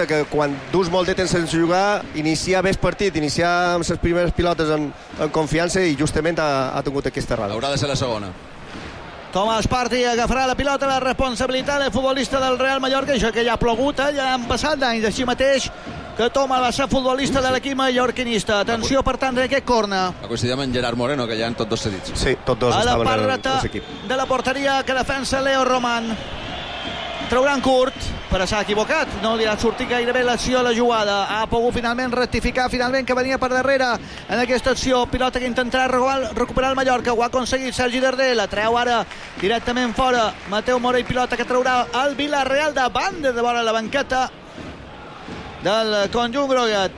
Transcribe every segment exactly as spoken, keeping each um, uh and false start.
que quan dus molt de temps sense jugar, iniciar bé el partit, iniciar amb les primeres pilotes en, en confiança, i justament ha, ha tingut aquesta errada. Haurà de ser la segona. Tomàs Partey agafarà la pilota, la responsabilitat del futbolista del Real Mallorca, això que ja ha plogut, eh? Ja han passat d'anys, així mateix que Tomàs va ser futbolista de l'equip mallorquinista. Atenció, per tant, d'aquest corner. Va coincidir amb en Gerard Moreno, que ja han tots dos cedits. Sí, tots dos a la estaven part en dreta l'equip. de la porteria que defensa Leo Roman. Trauran curt, però s'ha equivocat, no li ha sortit gairebé l'acció a la jugada. Ha pogut finalment rectificar, finalment, que venia per darrere en aquesta acció. Pilota que intentarà recuperar el Mallorca, ho ha aconseguit Sergi Darder, la treu ara directament fora Mateu Morell, pilota que traurà el Villarreal davant de vora la banqueta del conjunt groguet.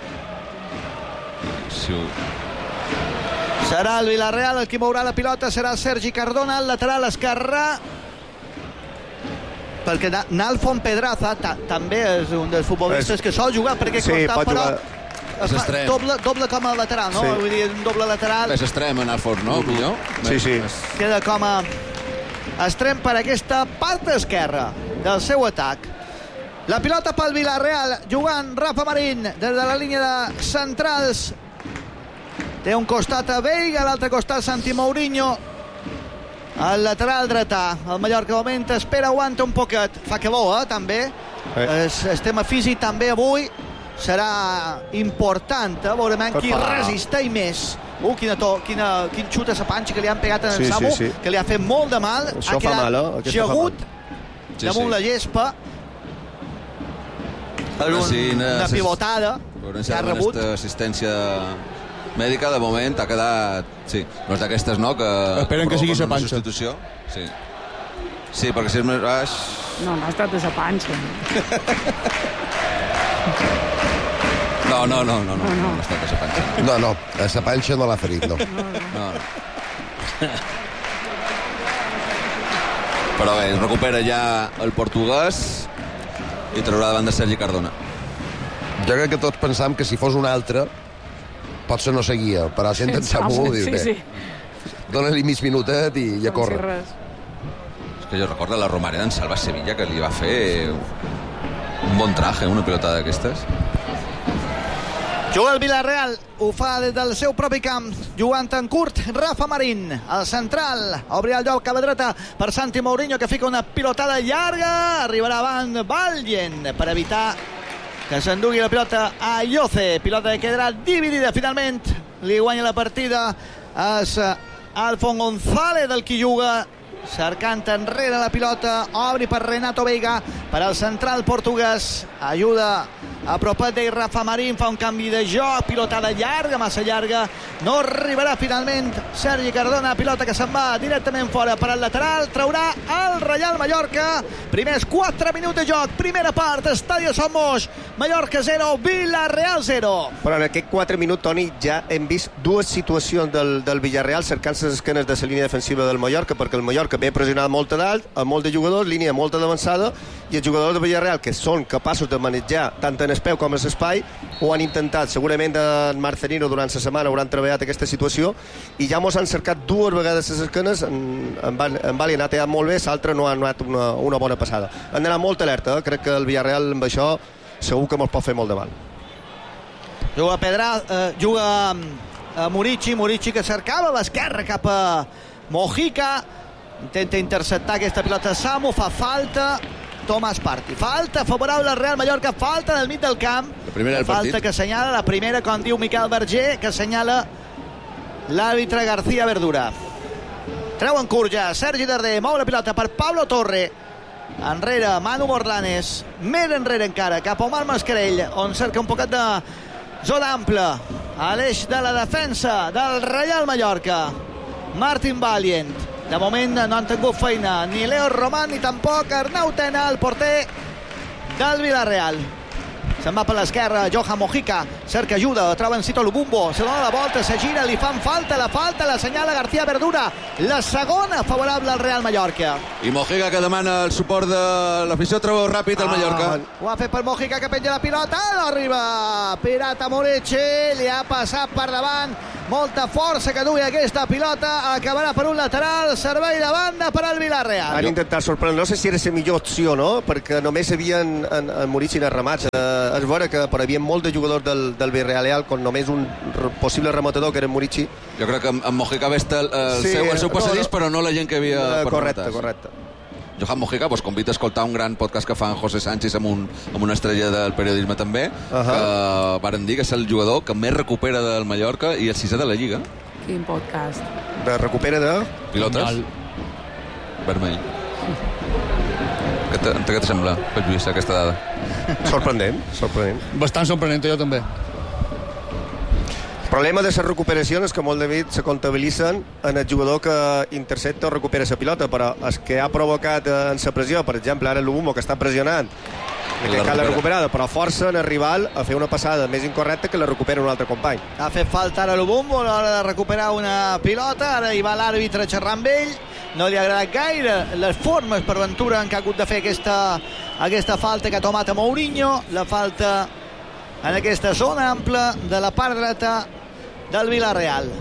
Sí. Serà el Villarreal el qui mourà la pilota, serà Sergi Cardona, el lateral esquerrà, perquè Nalfon Pedraza ta, també és un dels futbolistes és... que sol jugar per aquest sí, costat, però jugar. doble, doble com a lateral, no? Sí. Vull dir, un doble lateral. És extrem en Alfons, no? Millor? Sí, sí. Queda com a extrem per aquesta part esquerra del seu atac. La pilota pel Villarreal, jugant Rafa Marín des de la línia de centrals. Té un costat a Veiga, l'altre costat Santi Mourinho. El lateral dretà, el Mallorca de moment espera, aguanta un poquet. Fa que bo, eh, també. Eh. El, el tema físic també avui serà important, eh? Veurem qui resisteix més. Uh, quina to, quina, quin xut a la panxa que li han pegat en sí, el Samu, sí, sí. que li ha fet molt de mal. Això ha quedat mal, eh? jegut sí, damunt sí. la gespa per un, sí, una pivotada que ha rebut. Assistència mèdica, de moment, ha quedat... Sí, no és d'aquestes, no? Que esperen que sigui sa panxa. Substitució. Sí. Sí, perquè si és més baix... No, no ha estat de sa panxa. No, no, no, no, no, no, no. no ha estat de sa panxa. No, no, a sa panxa no l'ha ferit, no. No, no. No, no. Però bé, es recupera ja el portuguès i traurà davant de Sergi Cardona. Jo crec que tots pensàvem que si fos un altre potser no seguia, però sent en Samu sí, dius, sí. dóna-li mig minutet i ja corre. Si és que jo recordo la Romareda en Salva Sevilla, que li va fer un bon traje, una pilota d'aquestes. Juga el Villarreal, ho fa des del seu propi camp, jugant en curt Rafa Marín, el central, obrirà el lloc a la dreta per Santi Mourinho, que fica una pilotada llarga, arribarà avant Ballén per evitar que s'endugui la pilota a Yoce, pilota que quedarà dividida finalment, li guanya la partida és Alfon González del qui juga, cercant enrere la pilota, obri per Renato Veiga, per al central portuguès, ajuda a propet de Rafa Marín, fa un canvi de joc, pilotada llarga, massa llarga, no arribarà finalment Sergi Cardona, pilota que se'n va directament fora per al lateral, traurà el Real Mallorca, primers quatre minuts de joc, primera part, Estadio Somos, Mallorca zero, Villarreal zero. Però en aquests quatre minuts, Toni, ja hem vist dues situacions del, del Villarreal cercant les esquenes de la línia defensiva del Mallorca, perquè el Mallorca ve pressionat molt a dalt, amb molt de jugadors, línia molt d'avançada, i els jugadors de Villarreal, que són capaços de manejar tant en el peu com en l'espai, ho han intentat. Segurament en Marcelino durant la setmana hauran treballat aquesta situació, i ja mos han cercat dues vegades les esquenes, en, en, en Bali ha anat molt bé, l'altre no ha anat una, una bona passada. Han d'anar molt alerta, eh? Crec que el Villarreal amb això segur que mos pot fer molt de mal. Juga Pedra, eh, juga a Murici, Murici que cercava l'esquerra cap a Mojica, intenta interceptar aquesta pilota Samu, fa falta Tomàs Partey, falta favorable al Real Mallorca, falta del mig del camp, la primera del falta partit. Que assenyala, la primera, com diu Miquel Berger, que assenyala l'àrbitre García Verdura. Treu en curt ja Sergi Darder, mou la pilota per Pablo Torre, enrere Manu Morlanes, més enrere encara cap a Omar Mascarell, on cerca un poquet de zona ampla a l'eix de la defensa del Real Mallorca. Martin Ballén, de moment no han tingut feina ni Leo Roman ni tampoc Arnau Tena, el porter del Villarreal. Se'n va per l'esquerra Johan Mojica, cerca ajuda, troba en Cito Lubumbo, se dona la volta, se gira, li fan falta, la falta la senyala García Verdura, la segona favorable al Real Mallorca. I Mojica, que demana el suport de l'afició, troba ràpid al Mallorca. Ah, ho ha fet per Mojica, que penja la pilota, no arriba Pirata Moreche, li ha passat per davant molta força que duia aquesta pilota, acabarà per un lateral, servei de banda per al Villarreal. Han intentat sorprendre, no sé si era la millor opció, no? Perquè només havien en, en Murici en el remat. Eh, és vera que per havia molt de jugadors del, del Villarreal con només un possible rematador que era Murici. Jo crec que en, en Mojica va estar el, el, Sí, seu, el seu passadís, no, no. però no la gent que havia Eh, per correcte, rematar. correcte. Johan Mojica pues, convida a escoltar un gran podcast que fa en José Sánchez amb, un, amb una estrella del periodisme també, uh -huh. que varen dir que és el jugador que més recupera del Mallorca i el sisè de la Lliga. Quin podcast. De recupera de... Pilotes? Val. Vermell. Què te, què te sembla, Pep Lluís, aquesta dada? Sorprenent, sorprenent. Bastant sorprenent, jo també. El problema de les recuperacions és que molt de nit se comptabilitzen en el jugador que intercepta o recupera la pilota, però el que ha provocat en la pressió, per exemple, ara l'Ubumo, que està pressionant, que La cal la recupera. recuperada, però força en el rival a fer una passada més incorrecta que la recupera un altre company. Ha fet falta ara l'Ubumbo a l'hora de recuperar una pilota, ara hi va l'àrbitre a xerrar amb ell, no li ha agradat gaire les formes per Ventura en què ha hagut de fer aquesta, aquesta falta que ha tomat a Mourinho, la falta en aquesta zona ampla de la part dreta del Villarreal.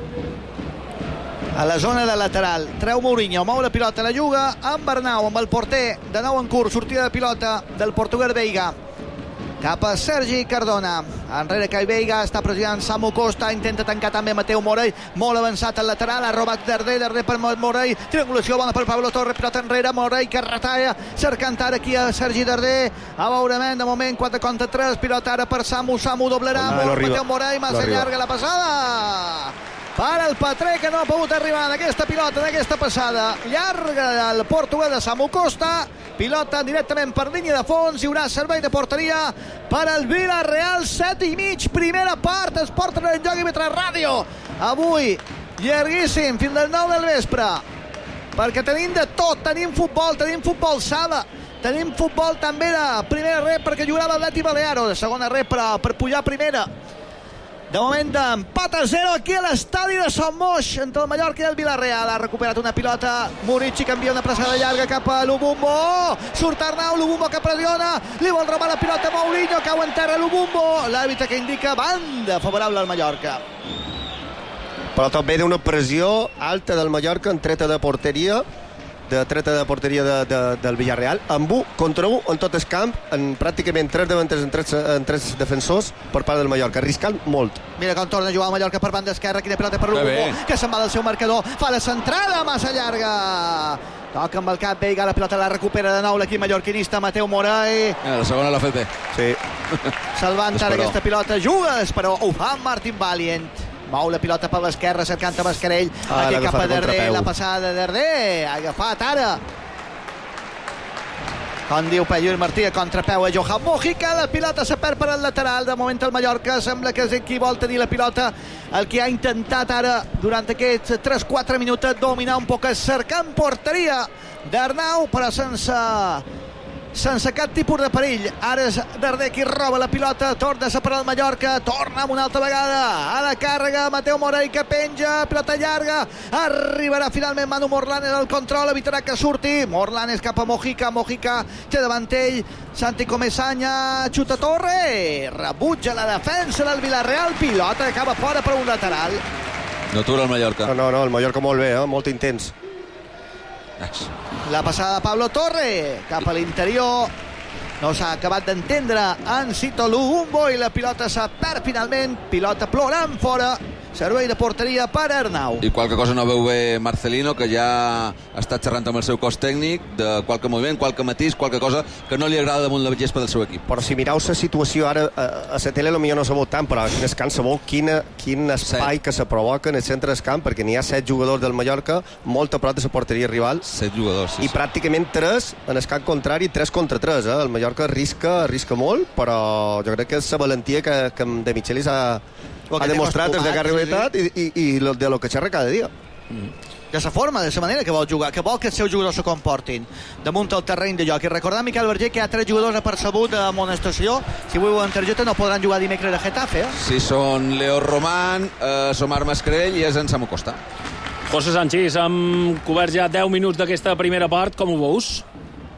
A la zona de lateral, treu Mourinho, mou la pilota, la juga amb Bernau, amb el porter, de nou en curs, sortida de pilota del portuguès Veiga. Cap a Sergi Cardona. Enrere Kai Veiga, està pressionant Samu Costa, intenta tancar també Mateu Morell, molt avançat al lateral, ha robat Darder, Darder per Morell, triangulació bona per Pablo Torre, pilota enrere, Morell que retalla, cercant ara aquí a Sergi Darder, a veurement, de moment quatre contra tres, pilota ara per Samu, Samu doblarà, Ah, no arriba. Mateu Morell, massa No arriba. llarga la passada, per el Petrer, que no ha pogut arribar en aquesta pilota, en aquesta passada llarga del portuguès de Samu Costa, pilota directament per línia de fons, hi haurà servei de porteria per al Villarreal, set i mig, primera part, Esport en Joc i Metre Ràdio, avui llarguíssim, fins al nou del vespre, perquè tenim de tot, tenim futbol, tenim futbol sala, tenim futbol també de primera rep, perquè jugarà l'Atleti Balearo, de segona rep per, per pujar a primera. De moment empat a zero aquí a l'estadi de Son Moix entre el Mallorca i el Villarreal. Ha recuperat una pilota, Murici canvia una passada llarga cap a l'Ubumbo, oh! Surt Arnau, l'Ubumbo que pressiona, li vol robar la pilota a Mourinho, cau en terra l'Ubumbo, l'àrbitre que indica banda favorable al Mallorca. Però tot ve d'una pressió alta del Mallorca en treta de porteria, de treta de porteria de, de, del Villarreal, amb un contra un en tot el camp, en pràcticament tres davanters en tres, en tres defensors per part del Mallorca, arriscant molt. Mira com torna a jugar el Mallorca per banda esquerra, quina pilota per Que l'Ubumbo, bé. que se'n va del seu marcador, fa la centrada massa llarga, toca amb el cap Veiga, la pilota la recupera de nou l'equip mallorquinista, Mateu Morell, Mira, la segona l'ha fet bé. Sí. salvant ara Esperó. aquesta pilota, juga però ho fa Martin Valient, mou la pilota per l'esquerra cercant a Mascarell, Ah, aquí l'ha cap a agafat a Darder, contrapeu. la passada de Darder, ha agafat ara com diu Pep Lluís Martí, a contrapeu a Johan Mojica, la pilota se perd per al lateral, de moment el Mallorca sembla que és qui vol tenir la pilota, el que ha intentat ara durant aquests tres quatre minuts dominar un poc, cercant porteria d'Arnau, però sense sense cap tipus de perill. Ara és Darder qui roba la pilota, torna a separar el Mallorca, torna amb una altra vegada a la càrrega, Mateu Morell que penja, pilota llarga, arribarà finalment Manu Morlanes al control, evitarà que surti Morlanes cap a Mojica, Mojica té davant ell Santi Comesaña, xuta Torre, rebutja la defensa del Villarreal, pilota que acaba fora per un lateral. No atura el Mallorca. No, no, no, el Mallorca molt bé, eh? Molt intens. La passada de Pablo Torre cap a l'interior, no s'ha acabat d'entendre en Cito Lubumbo i la pilota s'ha perd finalment, pilota plorant fora, servei de porteria per Arnau. I qualque cosa no veu bé Marcelino, que ja ha estat xerrant amb el seu cos tècnic de qualque moviment, qualque matís, qualque cosa que no li agrada damunt la gespa del seu equip. Però si mireu la situació ara, a, a la tele potser no sabeu tant, però en el camp sabeu quina, quin espai Set. que se provoca en el centre del camp, perquè n'hi ha set jugadors del Mallorca, molt a prop de la porteria rival, Set jugadors, sí, i sí. pràcticament tres en el camp contrari, tres contra tres, eh? El Mallorca arrisca, arrisca molt, però jo crec que és la valentia que, que de Michelis ha, O que ha té demostrat des de que ha acostumat, arribat i, i, i lo, de lo que xerra cada dia. De la forma, de la manera que vol jugar, que vol que els seus jugadors se comportin damunt el terreny de joc. I recordar, Miquel Verger, que hi ha tres jugadors apercebuts de amonestació. Si veuen targeta no podran jugar dimecres a Getafe, eh? Sí, són Leo Román, eh, Somar Mascarell i és en Samu Costa. José Sánchez, hem cobert ja deu minuts d'aquesta primera part, com ho veus?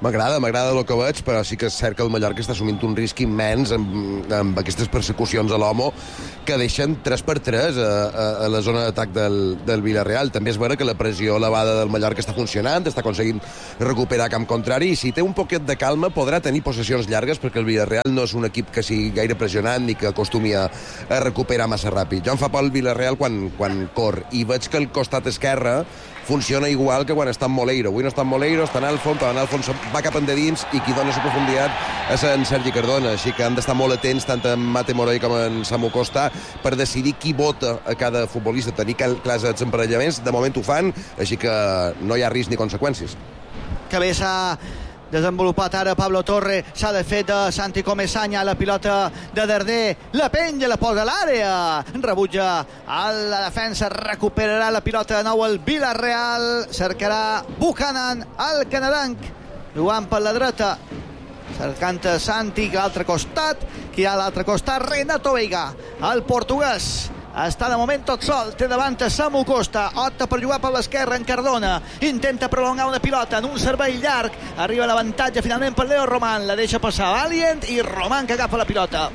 M'agrada, m'agrada el que veig, però sí que és cert que el Mallorca està assumint un risc immens amb, amb aquestes persecucions a l'Homo que deixen tres per tres a, a, a la zona d'atac del, del Villarreal. També és vera que la pressió elevada del Mallorca està funcionant, està aconseguint recuperar camp contrari, i si té un poquet de calma podrà tenir possessions llargues, perquè el Villarreal no és un equip que sigui gaire pressionant ni que acostumi a, a recuperar massa ràpid. Jo em fa por el Villarreal quan, quan cor, i veig que el costat esquerre funciona igual que quan està en Moleiro. Avui no està en Moleiro, està en Alfon, però en Alfon va cap endins i qui dona la profunditat és en Sergi Cardona, així que han d'estar molt atents tant en Mate Moroi com en Samu Costa per decidir qui vota a cada futbolista, tenir clars els emparellaments. De moment ho fan, així que no hi ha risc ni conseqüències. Que bé s'ha desenvolupat ara Pablo Torre, s'ha de fer de Santi Comesaña, la pilota de Darder, la penja, la posa a l'àrea, rebutja a la defensa, recuperarà la pilota de nou el Villarreal, cercarà Buchanan, el canadenc, jugant per la dreta, cercant Santi, a l'altre costat, qui ha a l'altre costat, Renato Veiga, el portuguès, està de moment tot sol, té davant a Samu Costa, opta per jugar per l'esquerra en Cardona, intenta prolongar una pilota en un servei llarg, arriba l'avantatge finalment per Leo Roman, la deixa passar Valient i Roman que agafa la pilota.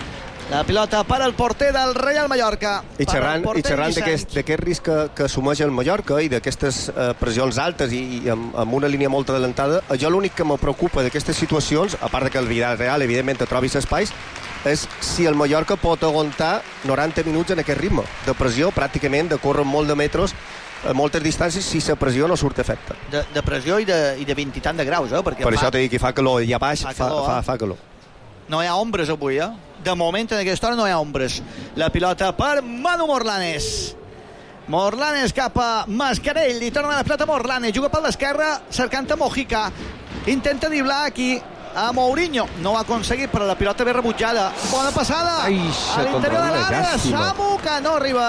La pilota per al porter del Real Mallorca. I xerrant, i xerrant d'aquest risc que, que assumeix el Mallorca i d'aquestes eh, pressions altes i, i amb, amb una línia molt adelantada, jo l'únic que me preocupa d'aquestes situacions, a part de que el Villarreal evidentment te trobis espais, és si el Mallorca pot aguantar noranta minuts en aquest ritme de pressió, pràcticament, de córrer molt de metres a moltes distàncies, si la pressió no surt efecte. De, de pressió i de, i de vint i tant de graus, eh? Perquè per fa, això t'he dit que fa calor, i a baix fa, calor, fa, eh? fa calor. No hi ha ombres avui, eh? De moment en aquesta hora no hi ha ombres. La pilota per Manu Morlanes. Morlanes cap a Mascarell, li torna la pilota a Morlanes, juga per l'esquerra cercant a Mojica, intenta driblar aquí a Mourinho, no ho ha aconseguit, però la pilota ve rebutjada, bona passada. Ai, a l'interior de l'àrea, Samu que no arriba.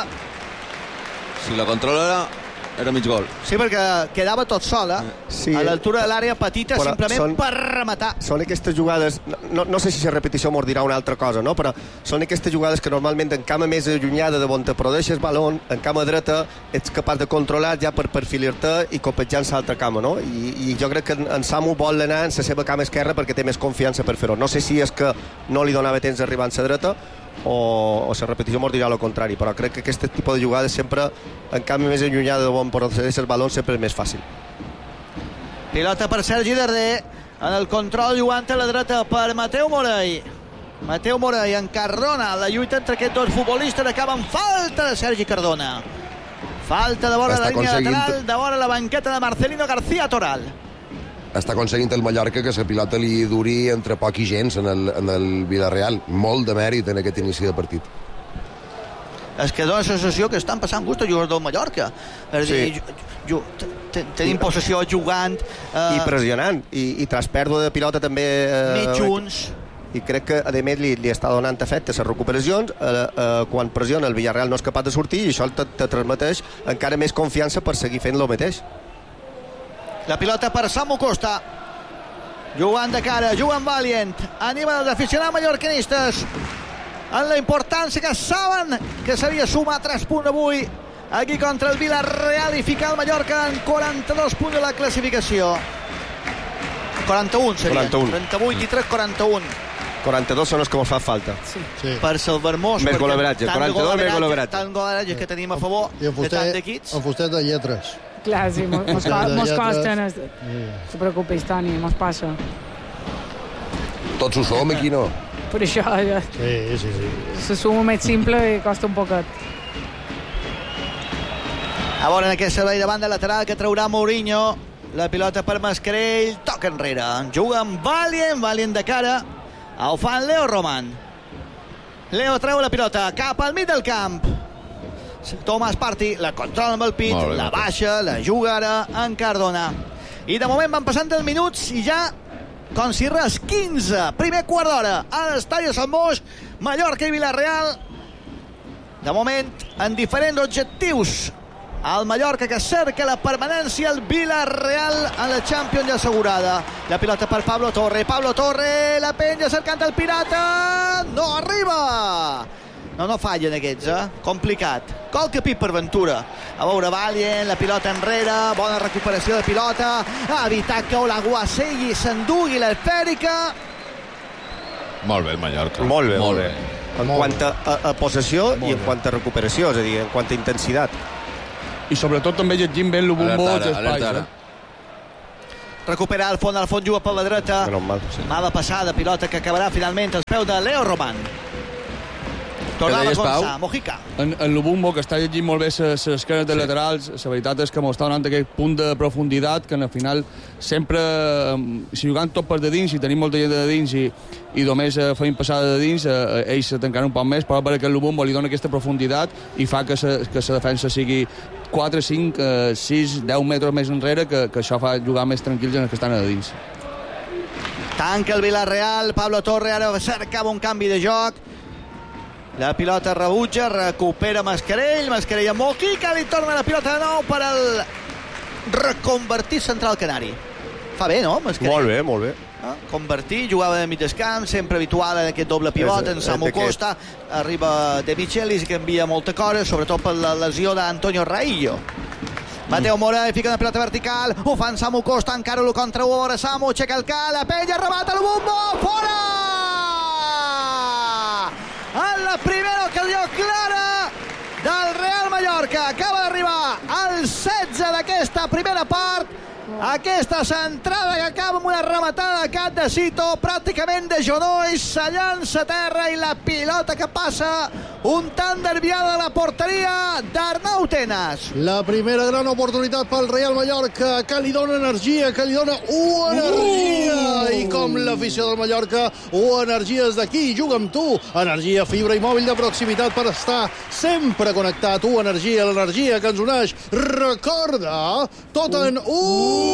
Si la controla era mig gol. Sí, perquè quedava tot sol, eh? Sí, a l'altura de l'àrea petita, però simplement són, per rematar. Són aquestes jugades, no, no sé si la repetició mos dirà una altra cosa, no? Però són aquestes jugades que normalment en cama més allunyada de on te produeixes balon, en cama dreta ets capaç de controlar ja per perfilir-te i copetjar en l'altra cama, no? I, i jo crec que en, en Samu vol anar en la seva cama esquerra perquè té més confiança per fer-ho. No sé si és que no li donava temps d'arribar en la dreta o, o la repetició mos dirà el contrari, però crec que aquest tipus de jugades sempre en canvi més allunyada de on procedeix el balon sempre és més fàcil. Pilota per Sergi Darder, en el control jugant a la dreta per Mateu Morey. Mateu Morey en Cardona, la lluita entre aquests dos futbolistes acaba amb falta de Sergi Cardona. Falta de vora la línia lateral, de vora la banqueta de Marcelino García Toral. Està aconseguint el Mallorca que la pilota li duri entre poc i gens en el, en el Villarreal. Molt de mèrit en aquest inici de partit. És que dona la sensació que estan passant gust a jugadors del Mallorca. És sí. dir, tenim possessió jugant eh, i pressionant, i, i tras pèrdua de pilota també eh, mig junts, i crec que a més li, li està donant efecte a les recuperacions. eh, eh, quan pressiona el Villarreal no és capaç de sortir i això te, te transmeteix encara més confiança per seguir fent el mateix. La pilota per Samu Costa, jugant de cara, jugant Valient, anima els aficionats mallorquinistes en la importància que saben que seria sumar tres punts avui aquí contra el Villarreal i ficar el Mallorca en quaranta-dos punts de la classificació. quaranta-un seria. quaranta-un. trenta-vuit i tres, quaranta-un. quaranta-dos són els que ens fa falta. Sí. Sí. Per Salvermós. Més golaveratge. quaranta-dos més golaveratge. Tant golaveratge que tenim a favor de tant d'equips. En fustet de lletres. Clar, sí, mos, mos, mos costa, no se preocupis, Toni, mos passa. Tots ho som, aquí no. Per això, ja, sí, sí, sí. Se suma més simple i costa un poquet. A veure, en aquest servei de banda lateral que traurà Mourinho, la pilota per Mascarell, toca enrere, juga amb Valient, Valient de cara, ho fa en Leo Roman. Leo treu la pilota cap al mig del camp. Tomàs Partey la controla amb el pit, bé, la baixa, la juga ara en Cardona. I de moment van passant els minuts i ja, com si res, quinze, primer quart d'hora a l'estadi de Sant Moix, Mallorca i Villarreal. De moment, en diferents objectius. El Mallorca que cerca la permanència, el Villarreal en la Champions ja assegurada. La pilota per Pablo Torre, Pablo Torre, la penja cercant el Pirata, no arriba! No, no fallen aquests, eh? Complicat. Gol capit per Ventura. A veure, Valient, la pilota enrere, bona recuperació de pilota, a evitar que Olaguasegui s'endugui l'esfèrica. Molt bé el Mallorca. Molt bé, molt bé. En Molt quant a, a, a possessió Molt i en bé. quant a recuperació, és a dir, en quant a intensitat. I sobretot també llegint bé el Lubumbo als Alerta ara, espais. alerta ara. Eh? Recupera el fons, el fons juga per la dreta. Menys mal, sí. Mala passada, pilota que acabarà finalment als peus de Leo Roman. Tornava a deies, Pau? començar, Mojica. En, en Lubumbo, que està llegint molt bé les esquenes de laterals, la veritat és que m'està donant aquest punt de profunditat que al final sempre, eh, si jugant tot per de dins, si tenim molta gent de dins i, i només eh, feim passada de dins, eh, ells se tancaran un poc més, però perquè el Lubumbo li dona aquesta profunditat i fa que la que defensa sigui quatre, cinc, sis, deu metres més enrere, que, que això fa jugar més tranquils en els que estan a dins. Tanca el Villarreal, Pablo Torre ara cercava un canvi de joc. La pilota rebutja, recupera Mascarell, Mascarell amb Mojica, li torna la pilota de nou per al reconvertit central canari. Fa bé, no, Mascarell? Molt bé, molt bé. Ah, convertir, jugava de mig descamp, sempre habitual en aquest doble pivot, en Samu Costa, arriba De Michelis, que envia molta cosa, sobretot per la lesió d'Antonio Raillo. Mateo Mora fica una pilota vertical, ho fa en Samu Costa, encara l'u contra u, ara Samu, aixeca el cal, la penya, remata el Lubumbo, fora! En la primera ocasió clara del Real Mallorca, acaba d'arribar al setze d'aquesta primera part. Aquesta centrada que acaba amb una rematada de cap de Sito, pràcticament de genolls, se llança a terra i la pilota que passa un tant desviada de la porteria d'Arnau Tenas. La primera gran oportunitat pel Real Mallorca, que li dona energia, que li dona u energia. Uh! I com l'afició del Mallorca, u energia és d'aquí, juga amb tu. Energia, fibra i mòbil de proximitat per estar sempre connectat. U energia, l'energia que ens uneix. Recorda, tot en u.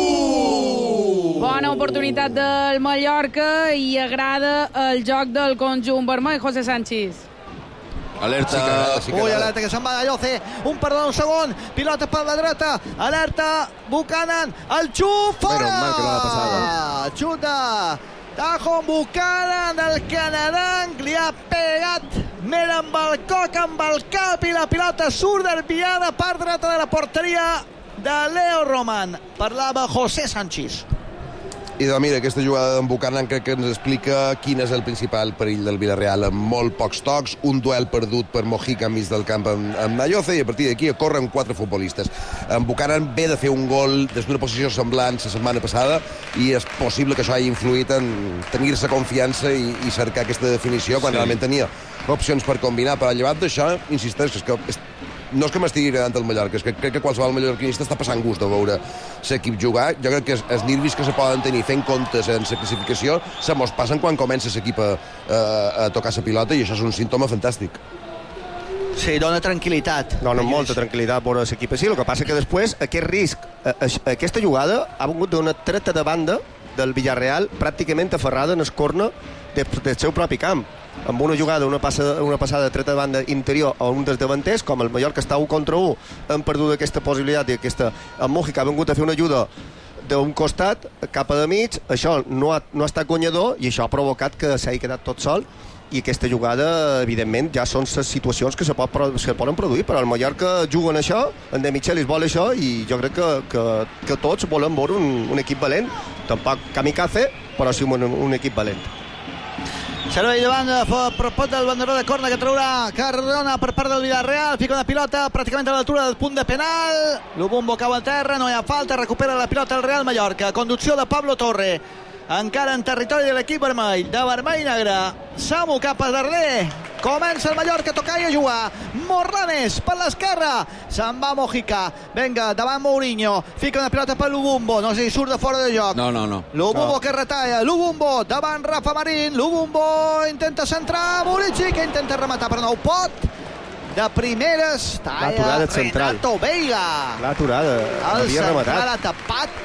Bona oportunitat del Mallorca i agrada el joc del conjunt vermell, José Sánchez. Alerta. Sí que agrada, sí que Ui, agrada. alerta que se'n va d'Alloce, un perdó, un segon, pilota per la dreta, alerta, Buchanan, el xut, fora! Menys mal que no l'ha passada. Xut de Tajo Buchanan, el canadenc, li ha pegat més amb el coc, amb el cap, i la pilota surt desviada per dreta de la porteria de Leo Roman. Parlava José Sánchez. I de, mira, aquesta jugada d'en Buchanan crec que ens explica quin és el principal perill del Villarreal, amb molt pocs tocs, un duel perdut per Mojica enmig del camp amb, amb Nayoce, i a partir d'aquí corren quatre futbolistes. En Buchanan ve de fer un gol des d'una posició semblant la setmana passada, i és possible que això hagi influït en tenir-se confiança i, i cercar aquesta definició quan sí. realment tenia opcions per combinar. Però llevat d'això, insisteix, és que és, no és que m'estigui agradant el Mallorca, és que crec que qualsevol mallorquinista està passant gust de veure l'equip jugar. Jo crec que els nervis que se poden tenir fent comptes en la classificació se mos passen quan comença l'equip a, a, a tocar la pilota, i això és un símptoma fantàstic. Sí, dona tranquil·litat. Dona molta tranquil·litat veure l'equip així. El que passa que després aquest risc, a, a, aquesta jugada ha vingut d'una treta de banda del Villarreal pràcticament aferrada en el corner de, del seu propi camp, amb una jugada, una, passa, una passada de treta de banda interior a un dels davanters. Com el Mallorca està u contra u, han perdut aquesta possibilitat, i aquesta, en Mojica ha vingut a fer una ajuda d'un costat cap a de mig. Això no ha, no ha estat guanyador, i això ha provocat que s'hagi quedat tot sol, i aquesta jugada, evidentment, ja són les situacions que se, pot, se poden produir, però el Mallorca juga en això, en De Michelis vol això, i jo crec que, que, que tots volen veure un, un equip valent, tampoc kamikaze, però sí un, un equip valent. Servei de banda per pot del banderó de corna que traurà Cardona per part del Villarreal. Fica una pilota pràcticament a l'altura del punt de penal. Lubumbo cau a terra, no hi ha falta, recupera la pilota el Real Mallorca. Conducció de Pablo Torre, encara en territori de l'equip vermell, de vermell negre. Samu cap a darrer, comença el Mallorca a tocar i a jugar. Morlanes per l'esquerra, se'n va Mojica, venga, davant Mourinho, fica una pilota per Lubumbo, no sé si surt de fora de joc. No, no, no. Lubumbo no. que retalla, Lubumbo davant Rafa Marín, Lubumbo intenta centrar, Murici que intenta rematar però no ho pot. De primeres talla Renato Veiga, l'ha aturada, havia rematat, l'ha tapat.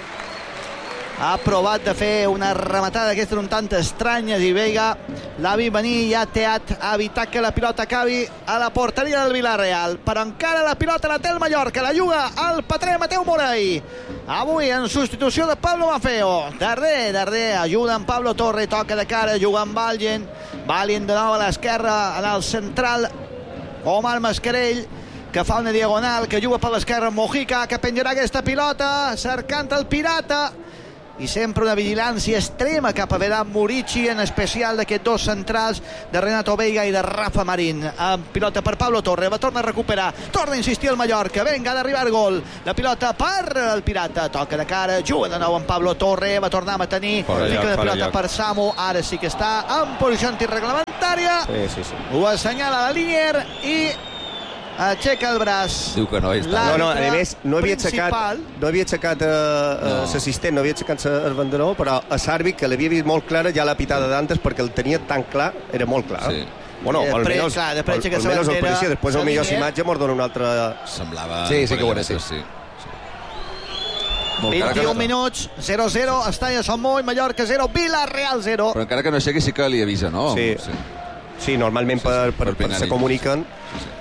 Ha provat de fer una rematada d'aquestes un tant estranyes, i Veiga l'ha vist venir i ha teat, ha evitat que la pilota acabi a la porteria del Villarreal. Però encara la pilota la té el Mallorca, la juga al patrer Mateu Morey, avui en substitució de Pablo Maffeo. Darder, darder, ajuda en Pablo Torre, toca de cara, juga amb Valient. Valient de nou a l'esquerra, en el central Omar Mascarell, que fa una diagonal, que juga per l'esquerra amb Mojica, que penjarà aquesta pilota, cercant el pirata, i sempre una vigilància extrema cap a Vedat Murici, en especial d'aquests dos centrals de Renato Veiga i de Rafa Marín. Amb pilota per Pablo Torre, va torna a recuperar, torna a insistir el Mallorca, venga, ha d'arribar el gol, la pilota per el pirata, toca de cara, juga de nou amb Pablo Torre, va tornar a mantenir, fica la pilota per Samu, ara sí que està en posició antirreglamentària, sí, sí, sí. ho assenyala la Linier i aixeca el braç. Diu que no hi està. No, no, a més, no havia aixecat, principal. no havia aixecat eh, no. l'assistent, no havia aixecat el banderó, però a l'àrbit, que l'havia vist molt clara, ja la pitada d'antes, perquè el tenia tan clar, era molt clar. Sí. Bueno, I després, almenys, clar, després al, que almenys el bandera, policia, després el millor Linier. imatge mos dona una altra... Semblava... Sí, sí que ho era, sí. sí. vint-i-un minuts, zero zero, Estanya Sommoll, Mallorca zero, Villarreal zero. Però encara que no aixequi sí que li avisa, no? Sí, sí. sí normalment Sí, sí, per, per, per per, per se comuniquen. Sí, sí.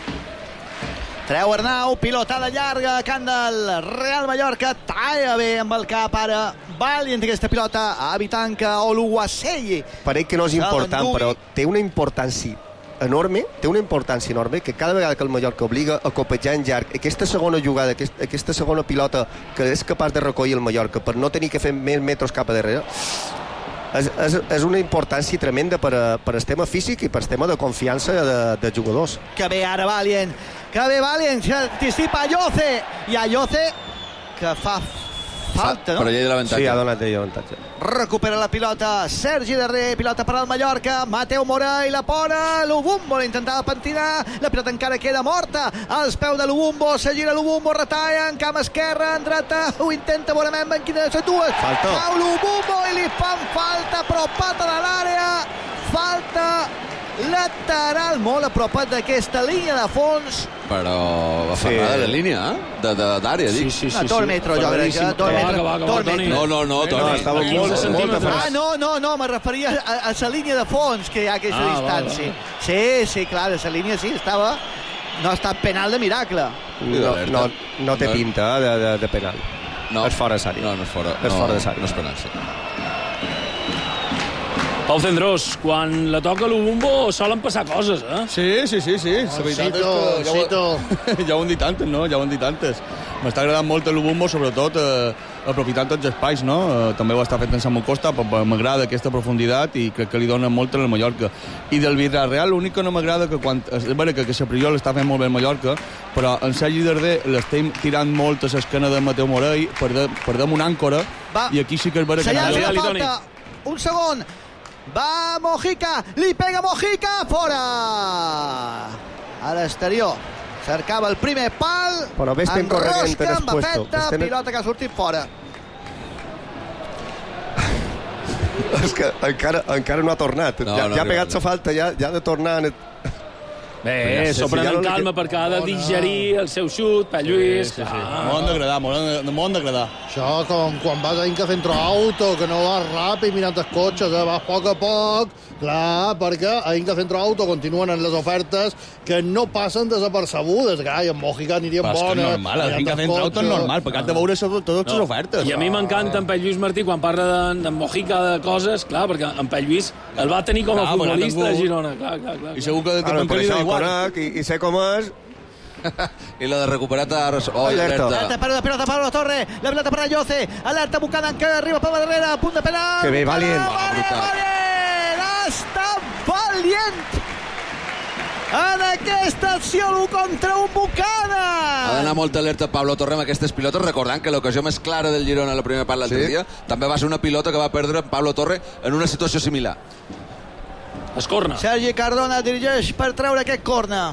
Treu Arnau, pilotada llarga, can del Real Mallorca, talla bé amb el cap ara, Valient aquesta pilota, evitant que Oluwaseyi. Pareix que no és important, l'endugui. però té una importància enorme, té una importància enorme, que cada vegada que el Mallorca obliga a copejar en llarg, aquesta segona jugada, aquesta, aquesta segona pilota que és capaç de recollir el Mallorca per no tenir que fer més metres cap a darrere, és, és, és una importància tremenda per, a, per el tema físic i per el tema de confiança de, de jugadors. Que bé ara Valient, que bé Valient, s'anticipa Ayoce, i Ayoce que fa falta, no? Però llei de l'avantatge. Sí, ha donat llei d'avantatge. Recupera la pilota Sergi Darder, pilota per al Mallorca, Mateu Morell la pora, Lubumbo l'intentava pentinar, la pilota encara queda morta als peus de Lubumbo, se gira Lubumbo, retalla en cama esquerra, en dreta ho intenta veurament en quina de les dues, Falta. cau Lubumbo i li fan falta, però pata de l'àrea, falta lateral, molt apropat d'aquesta línia de fons, Però va Sí. ferrada de la línia, eh? De- de- d'àrea, dic. Sí, sí, a sí. dos metres, jo crec, a dos Que va, metres, que va, que va, dos Toni. metres. No, no, no, Toni. No, estava quinze molt, molt centímetres. de Ah, no, no, no, me referia a, a la línia de fons que hi ha a aquesta Ah, distància. va, Sí, sí, clar, a la línia sí, estava... No ha estat penal de miracle. No, no, no té pinta de, de, de penal. No. És fora de sària. No, no és fora. És no, fora de sària. No és penal, sí. Pau Cendrós, quan la toca l'Ubumbo solen passar coses, eh? Sí, sí, sí, sí. La veritat Cito, és que ja Cito. ho, ja ho hem dit antes, no? Ja ho hem dit antes. M'està agradant molt l'Ubumbo, sobretot eh, aprofitant tots els espais, no? Eh, també ho està fent en Samu Costa, però m'agrada aquesta profunditat i crec que li dona molt al Mallorca. I del Villarreal, l'únic que no m'agrada que quan... És vera que, que Sapriol està fent molt bé el Mallorca, però en Sergi Darder l'estem tirant molt a l'esquena de Mateu Morell, perdem, perdem una àncora, Va. i aquí sí que és vera que... Se llança Dale, la dale, falta. Un segon. Va Mojica, li pega Mojica, fora. A l'exterior. Cercava el primer pal, Però ves ten correctament enrosca en el amb puesto. afecta, Ves ten- pilota que ha sortit fora. És que encara, encara no ha tornat. No, ja, no ja ha arriba, pegat no. la falta, ja, ja ha de tornar... En... Bé, s'ho si pren ja no amb li calma queda- perquè ha de digerir el seu xut, per Lluís. Sí, sí. clar. M'ho han d'agradar, m'ho han de- m'ho han d'agradar. Això com quan vas a Inca Centro Auto, que no vas ràpid mirant els cotxes, eh? Vas a poc a poc, clar, perquè a Inca Centro Auto continuen en les ofertes que no passen desapercebudes. Ai, en Mojica anirien Però és que bones. és normal, el mirant Inca els Centro Auto és cotxes. normal, perquè has de veure sobre totes les ofertes. I a mi m'encanta en Pep Lluís Martí quan parla de, de Mojica de coses, clar, perquè en Pep Lluís el va tenir com a Clar, perquè l'ha futbolista a tingut. Girona, clar, clar, clar. I segur que, que Ara, tampoc per li això da el igual. conec i, i sé com és. I la de recuperar ara... Oh, Alerta. alerta. Alerta per la pilota Pablo Torre, la pilota per Ayoce, alerta Buchanan que arriba per la darrere, a punt de penal. Que bé, Valient. Valient, Brutal. Valient, ha estat Valient en aquesta acció l'u contra un Buchanan. Ha d'anar molt alerta Pablo Torre amb aquestes pilotes, recordant que l'ocasió més clara del Girona a la primera part l'altre Sí. dia també va ser una pilota que va perdre Pablo Torre en una situació similar. Escorna. Sergi Cardona dirigeix per treure aquest corna.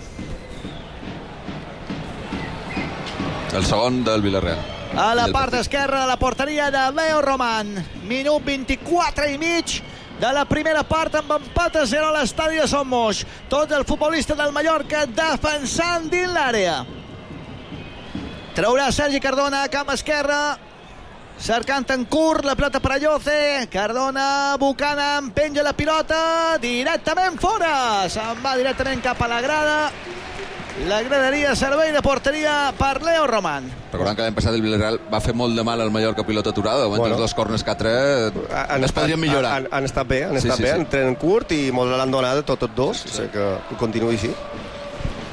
El segon del Villarreal. A la I el part partit. esquerra, la porteria de Leo Roman. Minut vint-i-quatre i mig de la primera part amb empat a zero a l'estadi de Son Moix. Tot el futbolista del Mallorca defensant dins l'àrea. Traurà Sergi Cardona a camp esquerra, cercant en curt la pilota per Ayoce. Cardona, Buchanan, penja la pilota directament fora, se'n va directament cap a la grada. La graderia servei de porteria per Leo Roman. Recordant que l'any passat el Villarreal va fer molt de mal al Mallorca pilota aturada, bueno, Bueno. els dos corners que ha tret Han es podrien millorar. Han, han estat bé, han Sí, estat sí, bé, sí. en tren curt i molt l'han donat tots dos, sí, sí. que continuï així.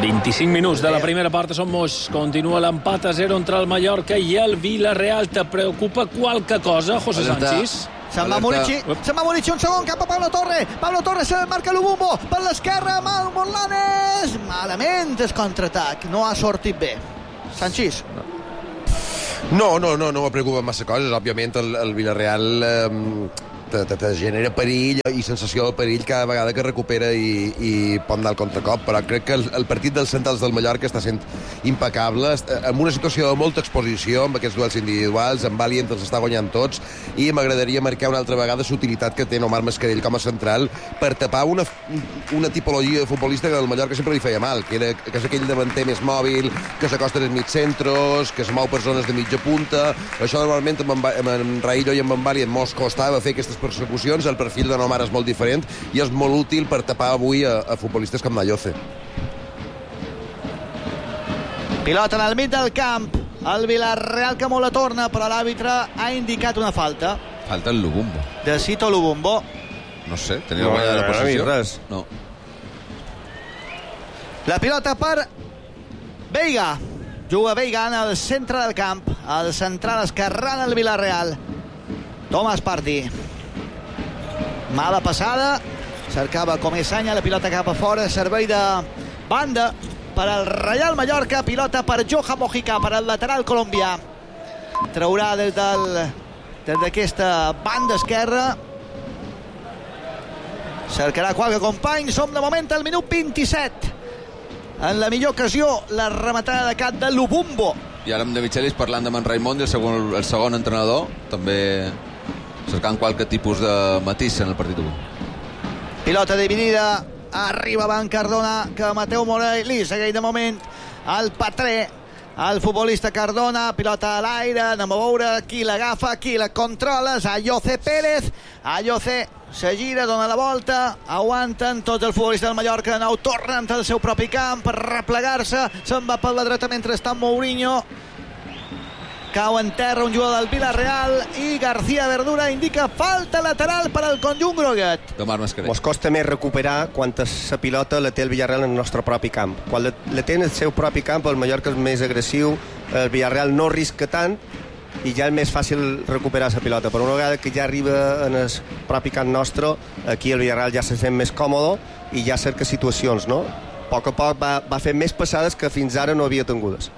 vint-i-cinc minuts de la primera part són moix. Continua l'empat a zero entre el Mallorca i el Villarreal. Te preocupa qualque cosa, José Sánchez? Se'n va Murici, se'n va Murici un segon, cap a Pablo Torre. Pablo Torre se marca Lubumbo per l'esquerra, Mal Morlanes. Malament es contraatac, no ha sortit bé. Sánchez. No, no, no, no me preocupen massa coses. Òbviament el, el Villarreal eh, te, te, te genera perill i sensació de perill cada vegada que recupera i, i pot anar al contracop, però crec que el, el partit dels centrals del Mallorca està sent impecable, amb una situació de molta exposició, amb aquests duels individuals, en Valient els està guanyant tots, i m'agradaria marcar una altra vegada l'utilitat que té Omar Mascarell com a central per tapar una, una tipologia de futbolista que el Mallorca sempre li feia mal, que, era, que és aquell davanter més mòbil, que s'acosta als mitjacentros, que es mou per zones de mitja punta. Això normalment amb en, amb en Raillo i amb en Valient mos costava fer aquestes persecucions. El perfil de Omar és molt diferent i és molt útil per tapar avui a, a futbolistes com Nayoce. Pilota en el mig del camp, el Villarreal que molt la torna, però l'àrbitre ha indicat una falta. Falta el Lubumbo. De Cito Lubumbo. No sé, tenia no, guanyada la posició. Res. No. La pilota per Veiga. Juga Veiga en el centre del camp, al central esquerrà del Villarreal. Tomàs Partí. Mala passada, cercava Comesaña, la pilota cap a fora, servei de banda per al Real Mallorca, pilota per Johan Mojica, per al lateral colombià. Traurà des del des d'aquesta banda esquerra, cercarà qualque company. Som de moment al minut vint-i-set, en la millor ocasió la rematada de cap de Lubumbo. I ara amb De Michelis parlant de en Raimon, el segon, el segon entrenador, també cercant qualque tipus de matís en el partit avui. Pilota dividida, arriba Van Cardona, que Mateu Morell li segueix de moment el patré, el futbolista Cardona, pilota a l'aire, anem a veure qui l'agafa, qui la controla, és Ayoce Pérez. Ayoce se gira, dona la volta, aguanten tots els futbolistes del Mallorca, nou tornen al seu propi camp per replegar-se, se'n va per la dreta mentre està Mourinho, cau en terra un jugador del Villarreal i García Verdura indica falta lateral per al conjunt groguet. Mos costa més recuperar quan la pilota la té el Villarreal en el nostre propi camp. Quan la, la té en el seu propi camp, el Mallorca és més agressiu, el Villarreal no risca tant i ja és més fàcil recuperar la pilota. Però una vegada que ja arriba en el propi camp nostre, aquí el Villarreal ja se sent més còmode i ja cerca situacions, no? A poc a poc va, va fer més passades que fins ara no havia tingudes.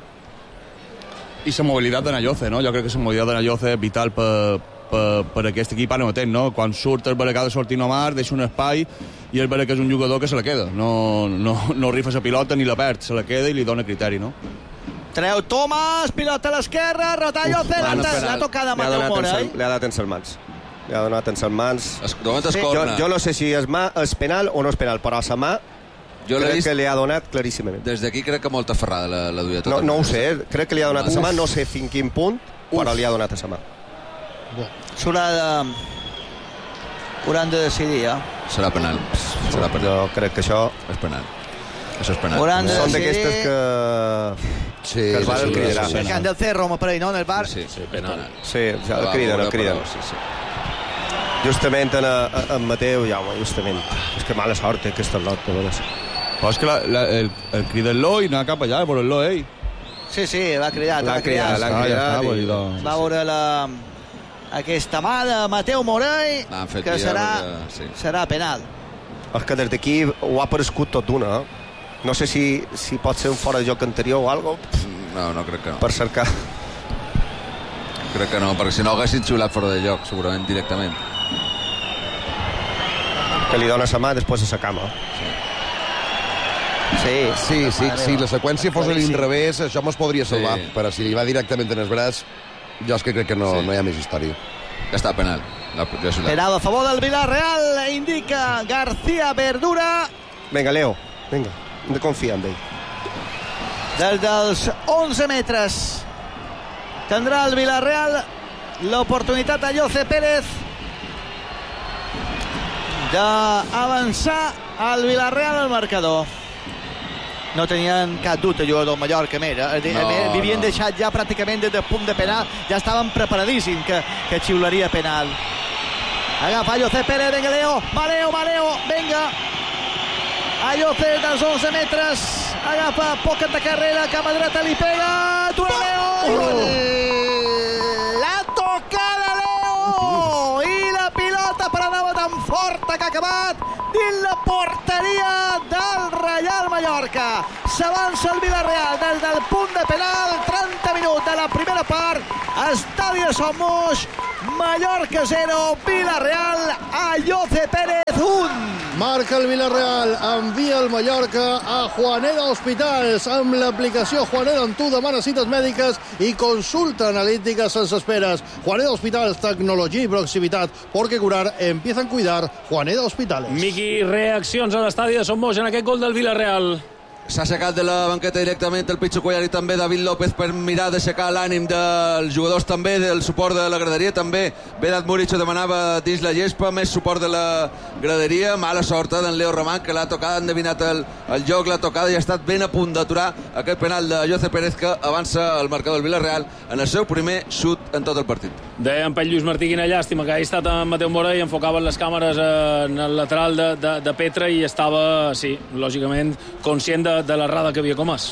I la mobilitat de Nayoce, no? Jo crec que la mobilitat de Nayoce és vital per, per, per aquest equip ara mateix, no? Quan surt el Baracà de sortir Omar, deixa un espai i el Baracà és un jugador que se la queda. No, no, no rifa la pilota ni la perd, se la queda i li dona criteri, no? Treu Tomàs, pilota a l'esquerra, rota Nayoce, l'ha tocada a Mateu Morell. Li ha dat en les mans. Li ha donat en les mans. Es, sí. jo, jo no sé si és mà, és penal o no és penal, però a la mà jo crec vist... que li ha donat claríssimament. Des d'aquí crec que molta ferrada la, la duia tota. No, no ho sé, eh? Crec que li ha donat Uf. a sa mà, no sé fins quin punt, Uf. però li ha donat a sa mà. S'haurà de... hauran de decidir, eh? Serà penal. Serà penal. Jo crec que això... És penal. Això és penal. Hauran de Són decidir... d'aquestes que... Sí, que el bar el cridarà. El Can del Cerro, per ahí, no? En el bar. Sí, sí, penal. Sí, ja el criden, el criden. Sí, sí. Justament en, en Mateu, ja, justament. És que mala sort, eh, aquesta lot, de veres. Però és que la, la, el, el crida-lo i anar cap allà, a veure-lo, ell. Sí, sí, l'ha cridat. L'ha cridat, l'ha cridat. I... Va veure la... aquesta mà de Mateu Morell, que serà, sí. serà penal. És que des d'aquí ho ha aparegut tot d'una, eh? No sé si, si pot ser un fora de joc anterior o alguna cosa. No, no crec que no. Per cercar. Crec que no, perquè si no haguessin xiulat fora de joc, segurament directament. Que li dona sa mà després a sa cama. Sí. Sí, sí, sí, sí, la seqüència fos a l'inrevés, això mos podria salvar, sí. Però si li va directament en els braç, jo és que crec que no, sí. no hi ha més història. Ja està, penal. La, penal a favor del Villarreal, indica García Verdura. Vinga, Leo, vinga, hem de confiar en ell. Des dels onze metres tindrà el Villarreal l'oportunitat a Ayoce Pérez d'avançar al Villarreal al marcador. No tenien cap dubte, jugador del Mallorca, mira, no, vivien no. deixat ja pràcticament des del punt de penal, ja estaven preparadíssims que, que xiularia penal. Agafa Ayoce Pérez, venga Leo, va Leo, va Leo, venga. Ayoce dels onze metres, agafa poca de carrera, cama dreta, li pega, atura Leo! La tocada Leo! I la pilota per anava tan forta que ha acabat dins la porteria del Reial Mallorca. S'avança el Villarreal des del punt de penal, trenta minuts de la primera part, Estadi de Somos, Mallorca zero, Villarreal a Jose Pérez un. Marca el Villarreal, envia el Mallorca a Juaneda Hospitals amb l'aplicació Juaneda en tu, demana cites mèdiques i consulta analítica sense esperes. Juaneda Hospitals, tecnologia i proximitat, porque curar empieza a cuidar. Juaneda Hospitales. Miqui, reaccions a l'estadi de Somos en aquest gol del Villarreal. S'ha aixecat de la banqueta directament el Pichu Cuellar i també David López per mirar d'aixecar l'ànim dels jugadors, també del suport de la graderia, també Vedat Muricho demanava dins la gespa més suport de la graderia. Mala sort d'en Leo Román, que l'ha tocada, ha endevinat el, el joc, l'ha tocada i ha estat ben a punt d'aturar aquest penal de Jose Pérez, que avança el marcador del Villarreal en el seu primer xut en tot el partit. Deia en Pell Lluís Martí, quina llàstima que ha estat en Mateu Mora i enfocaven les càmeres en el lateral de, de, de Petra i estava, sí, lògicament conscient de, de l'errada que havia comès.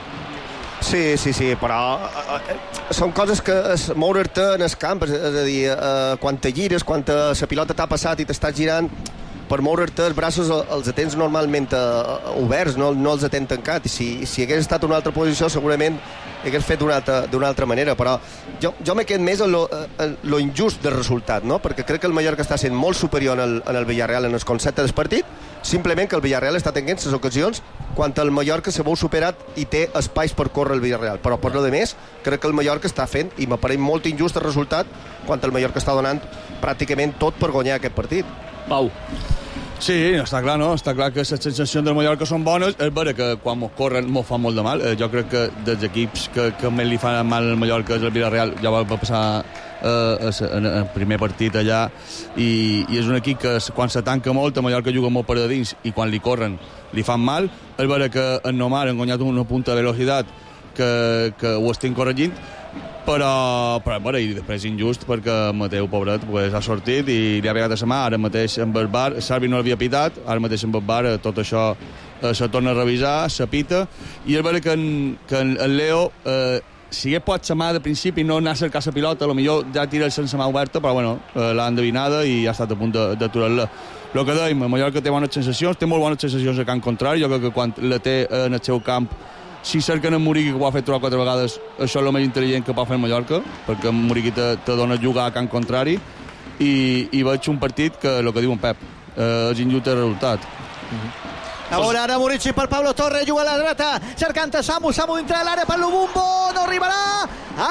Sí, sí, sí, però eh, són coses que es, moure't en el camp, és, és a dir, eh, quan te gires, quan te, la pilota t'ha passat i t'estàs girant, per moure't els braços els atents normalment eh, oberts, no, no els atents tancats. I si, si hagués estat en una altra posició segurament hagués fet d'una altra, d'una altra manera, però jo, jo m'he quedat més en lo, en lo injust del resultat, no? Perquè crec que el Mallorca està sent molt superior en el, en el Villarreal en el concepte del partit, simplement que el Villarreal està tenint les ocasions quan el Mallorca se veu superat i té espais per córrer el Villarreal, però per lo de més crec que el Mallorca està fent, i m'apareix molt injust el resultat quan el Mallorca està donant pràcticament tot per guanyar aquest partit. Pau. Sí, està clar, no? Està clar que les sensacions del Mallorca són bones. És vera que quan mos corren mos fan molt de mal. Eh, jo crec que dels equips que, que més li fan mal al Mallorca és el Villarreal. Ja va passar eh, en el primer partit allà i, i és un equip que quan se tanca molt el Mallorca juga molt per a dins i quan li corren li fan mal. És vera que en Nomar ha guanyat una punta de velocitat que, que ho estem corregint, però, però bueno, i després injust perquè Mateu, pobret, pues, ha sortit i li ha pegat a la mà, ara mateix amb el bar Sarvi no l'havia pitat, ara mateix amb el bar tot això eh, se torna a revisar, se pita, i és vera que en, que en, en Leo eh, si hagués pot la mà de principi no anar a cercar la pilota, potser ja tira sense mà oberta, però bueno, eh, l'ha endevinada i ha estat a punt d'aturar-la. El que dèiem, el Mallorca té bones sensacions, té molt bones sensacions a camp contrari, jo crec que quan la té en el seu camp, si cerquen en Muriqui, que ho ha fet tres o quatre vegades, això és el més intel·ligent que pot fer el Mallorca, perquè en Muriqui te, te dona jugar a camp contrari, i, i veig un partit que, el que diu en Pep, eh, és injust el resultat. Mm-hmm. Ahora ara Muriqui per Pablo Torres, juga a la dreta, cercant a Samu, Samu dintre de l'àrea per Lubumbo, no arribarà,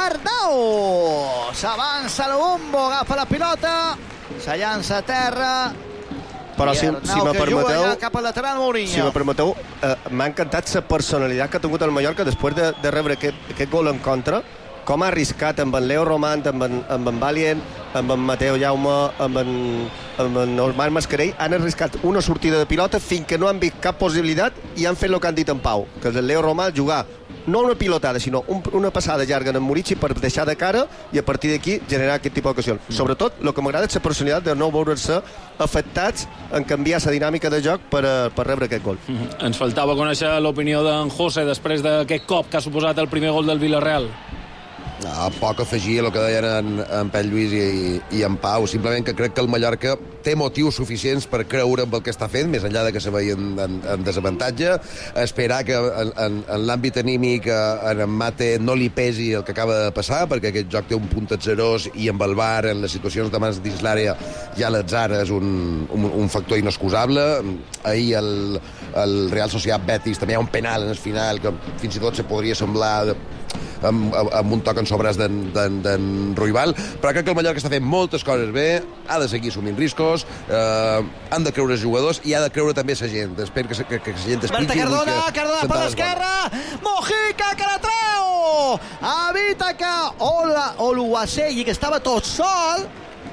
Arnau, s'avança Lubumbo, agafa la pilota, se llança a terra, però si, si me permeteu, cap al lateral Mourinho. Si me permeteu, eh, m'ha encantat la personalitat que ha tingut el Mallorca després de, de rebre aquest, aquest gol en contra, com ha arriscat amb en Leo Román, amb en, amb en Valient, amb en Mateu Jaume, amb en, amb en Osmar Mascarell, han arriscat una sortida de pilota fins que no han vist cap possibilitat i han fet el que han dit en Pau, que és el Leo Román jugar no una pilotada, sinó un, una passada llarga en Muriqui per deixar de cara i a partir d'aquí generar aquest tipus d'ocasions. Mm. Sobretot, el que m'agrada és la personalitat de no veure-se afectats en canviar la dinàmica de joc per, a, per rebre aquest gol. Mm -hmm. Ens faltava conèixer l'opinió d'en José després d'aquest cop que ha suposat el primer gol del Villarreal. No, poc afegir a el que deien en, en Pell Lluís i, i en Pau. Simplement que crec que el Mallorca té motius suficients per creure en el que està fent, més enllà de que se veien en, en desavantatge. Esperar que en, en, en l'àmbit anímic en en Mate no li pesi el que acaba de passar, perquè aquest joc té un punt atzerós i amb el V A R, en les situacions de mans dins l'àrea, ja l'atzar és un, un, un factor inexcusable. Ahir el, el Real Sociedad Betis també hi ha un penal en el final que fins i tot se podria semblar de, amb, amb un toc en sobres d'en Ruibal, però crec que el Mallorca està fent moltes coses bé, ha de seguir assumint riscos, eh, han de creure els jugadors i ha de creure també la gent. Espero que, que, que la gent es Berta Cardona, Cardona per l'esquerra, Mojica que la treu, evita que Ola Oluwaseyi, que estava tot sol,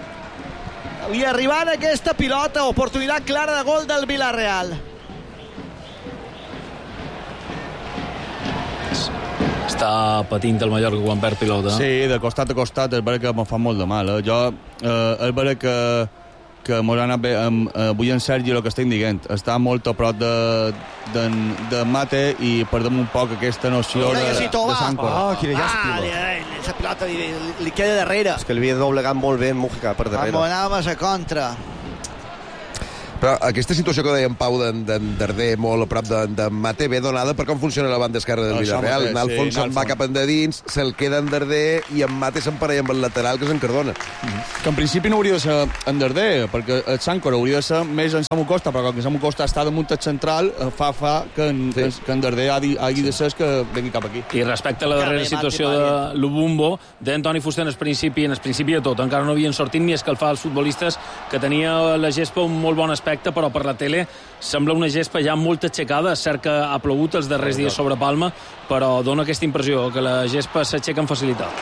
i arribant a aquesta pilota, oportunitat clara de gol del Villarreal. Està patint el Mallorca quan perd pilota. Sí, de costat a costat és vera que me'n fa molt de mal. Eh? Jo, eh, és vera que, que mos ha anat bé, amb, avui en Sergi el que estem dient, està molt a prop de, de, de Mate i perdem un poc aquesta noció de, de Sancora. Oh, quina llàstima. Ah, la pilota li, li queda darrere. És que l'havia doblegat molt bé en Mujica per darrere. Amb anava a contra. Però aquesta situació que deia en Pau d'en Darder molt a prop de, de Mate ve donada per com funciona la banda esquerra del Villarreal. En Alfons se'n va cap endins, se'l queda en Darder i en Mate s'emparella amb el lateral que s'encardona. Mm-hmm. Que en principi no hauria de ser en Darder, perquè el Sancora hauria de ser més en Samu Costa, però com que Samu Costa està damunt el central, fa fa que en, sí. que en Darder hagi, hagi de ser que vengui cap aquí. I respecte a la darrera situació de Lubumbo, d'Antoni Fuster en el principi, en el principi de tot, encara no havien sortit ni escalfar els futbolistes, que tenia la gespa un molt bon aspecte, però per la tele sembla una gespa ja molt aixecada. És cert que ha plogut els darrers dies sobre Palma, però dona aquesta impressió que la gespa s'aixeca amb facilitat.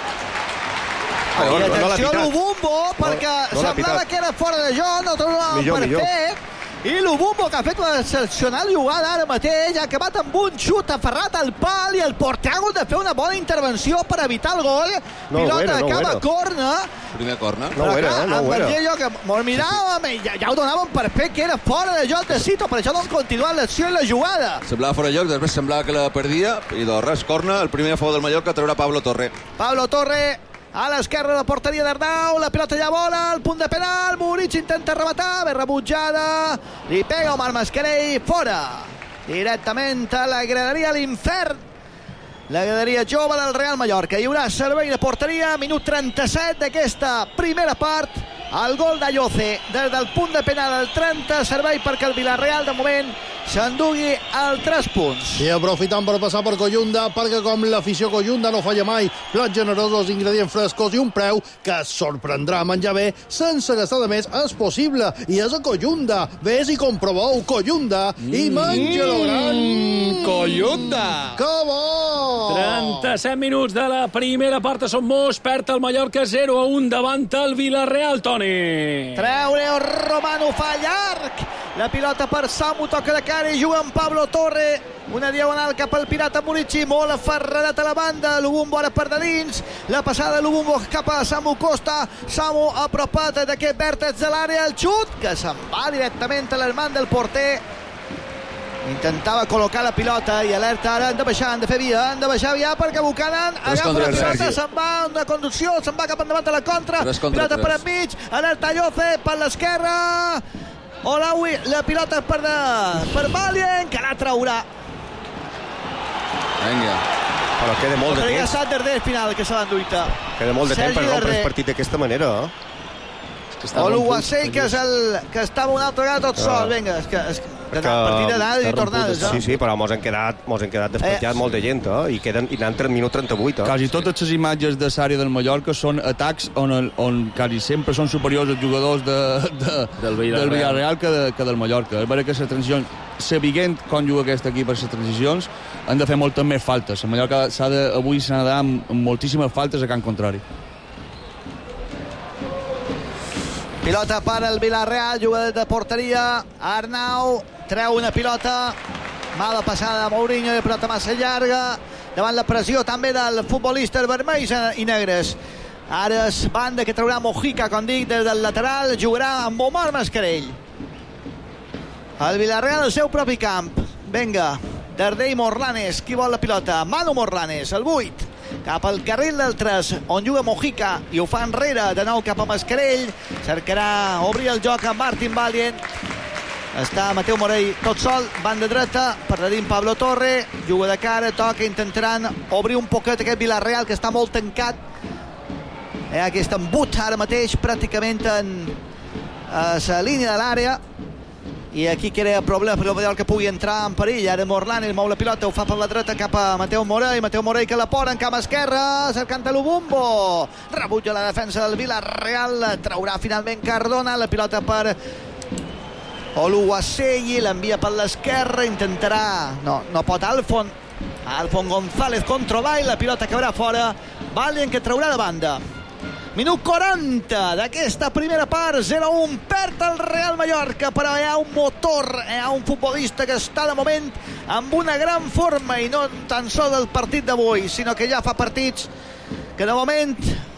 I atenció a Lubumbo, perquè no, no semblava que era fora de joc, no trobava perfect. I Lubumbo, que ha fet una excepcional jugada ara mateix, ha acabat amb un xut aferrat al pal i el porter ha hagut de fer una bona intervenció per evitar el gol. No, pilota era, no acaba a corna. Primer corna. No ho era, eh? No ho era. Jo que molt miràvem i ja, ja ho donàvem per fer que era fora de joc de Cito, per això no han continuat l'acció i la jugada. Semblava fora de joc, després semblava que la perdia i de res, corna, el primer a favor del Mallorca traurà Pablo Torre. Pablo Torre a l'esquerra de la porteria d'Arnau, la pilota ja vola, el punt de penal, Muric intenta rematar, bé rebutjada, li pega Omar Mascarell, fora, directament a la graderia a l'infern, la graderia jove del Real Mallorca. Hi haurà servei de porteria, minut trenta-set d'aquesta primera part, el gol d'Ayoce des del punt de penal al trenta, servei perquè el Villarreal de moment s'endugui al tres punts. I aprofitant per passar per Collunda, perquè com l'afició Collunda no falla mai, plats generosos, ingredients frescos i un preu que et sorprendrà menjar bé sense gastar de més és possible. I és a Collunda. Ves i comproveu Collunda i menja-lo gran. Mm, Collunda! Que bo! trenta-set minuts de la primera part a Son Mos, perd el Mallorca zero a un davant el Villarreal, Toni. Treure Romano fa llarg. La pilota per Samu, toca de cara i juga amb Pablo Torre. Una diagonal cap al Pirata Murici, molt aferradat a la banda. Lubumbo ara per de dins. La passada de Lubumbo cap a Samu Costa. Samu apropat d'aquest vèrtex de l'àrea. El xut que se'n va directament a l'hermant del porter. Intentava col·locar la pilota i alerta ara, han de baixar, han de fer via, han de baixar via perquè Buchanan agafa la pilota, se'n va en una conducció, se'n va cap endavant de la contra, pilota per enmig, alerta Ayoce per l'esquerra, Olawi, la pilota per, de, per Valien, que la traurà. Vinga. Però queda molt de temps. Però ja estat Darder final que se l'han duit. Queda molt de temps per rompre el partit d'aquesta manera, eh? Oluwasei, que és el que estava un altre vegada tot sol. Vinga, és que, és que partida d'anades i tornades. Sí, sí, però mos han quedat, mos han quedat despenjat eh. molt de gent, eh? I queden i anant minut trenta-vuit. Eh? Quasi totes les imatges de l'àrea del Mallorca són atacs on, el, on quasi sempre són superiors els jugadors de, de, del Villarreal, del Villarreal que, de, que del Mallorca. És veritat que les transicions, sabent com juga aquest equip per les transicions, han de fer moltes més faltes. El Mallorca s'ha de, avui s'ha de dar amb moltíssimes faltes a camp contrari. Pilota per al Villarreal, jugada de porteria, Arnau treu una pilota, mala passada de Mourinho, i pilota massa llarga, davant la pressió també del futbolista vermells i negres. Ara és banda que traurà Mojica, com dic, des del lateral, jugarà amb Omar Mascarell. El Villarreal al seu propi camp. Vinga, Darder i Morlanes, qui vol la pilota? Manu Morlanes, el vuit. Cap al carril del tres, on juga Mojica, i ho fa enrere, de nou cap a Mascarell, cercarà obrir el joc amb Martin Valien, està Mateu Morell tot sol, banda dreta, per dins Pablo Torre, juga de cara, toca, intentaran obrir un poquet aquest Villarreal, que està molt tancat, eh, aquí està embut ara mateix, pràcticament en la línia de l'àrea, i aquí crea problema per el que pugui entrar en perill. Ara Morlanes mou la pilota, ho fa per la dreta cap a Mateu Morell, Mateu Morell que la pora en camp esquerra, cercant a Lubumbo, rebutja la defensa del Villarreal, traurà finalment Cardona, la pilota per Oluwasei, l'envia per l'esquerra, intentarà, no, no pot Alfon, Alfon González contra Vall, la pilota caurà fora, Valien que traurà de banda. Minut quaranta d'aquesta primera part, zero a un, perd el Real Mallorca, però hi ha un motor, hi ha un futbolista que està de moment amb una gran forma, i no tan sol del partit d'avui, sinó que ja fa partits que de moment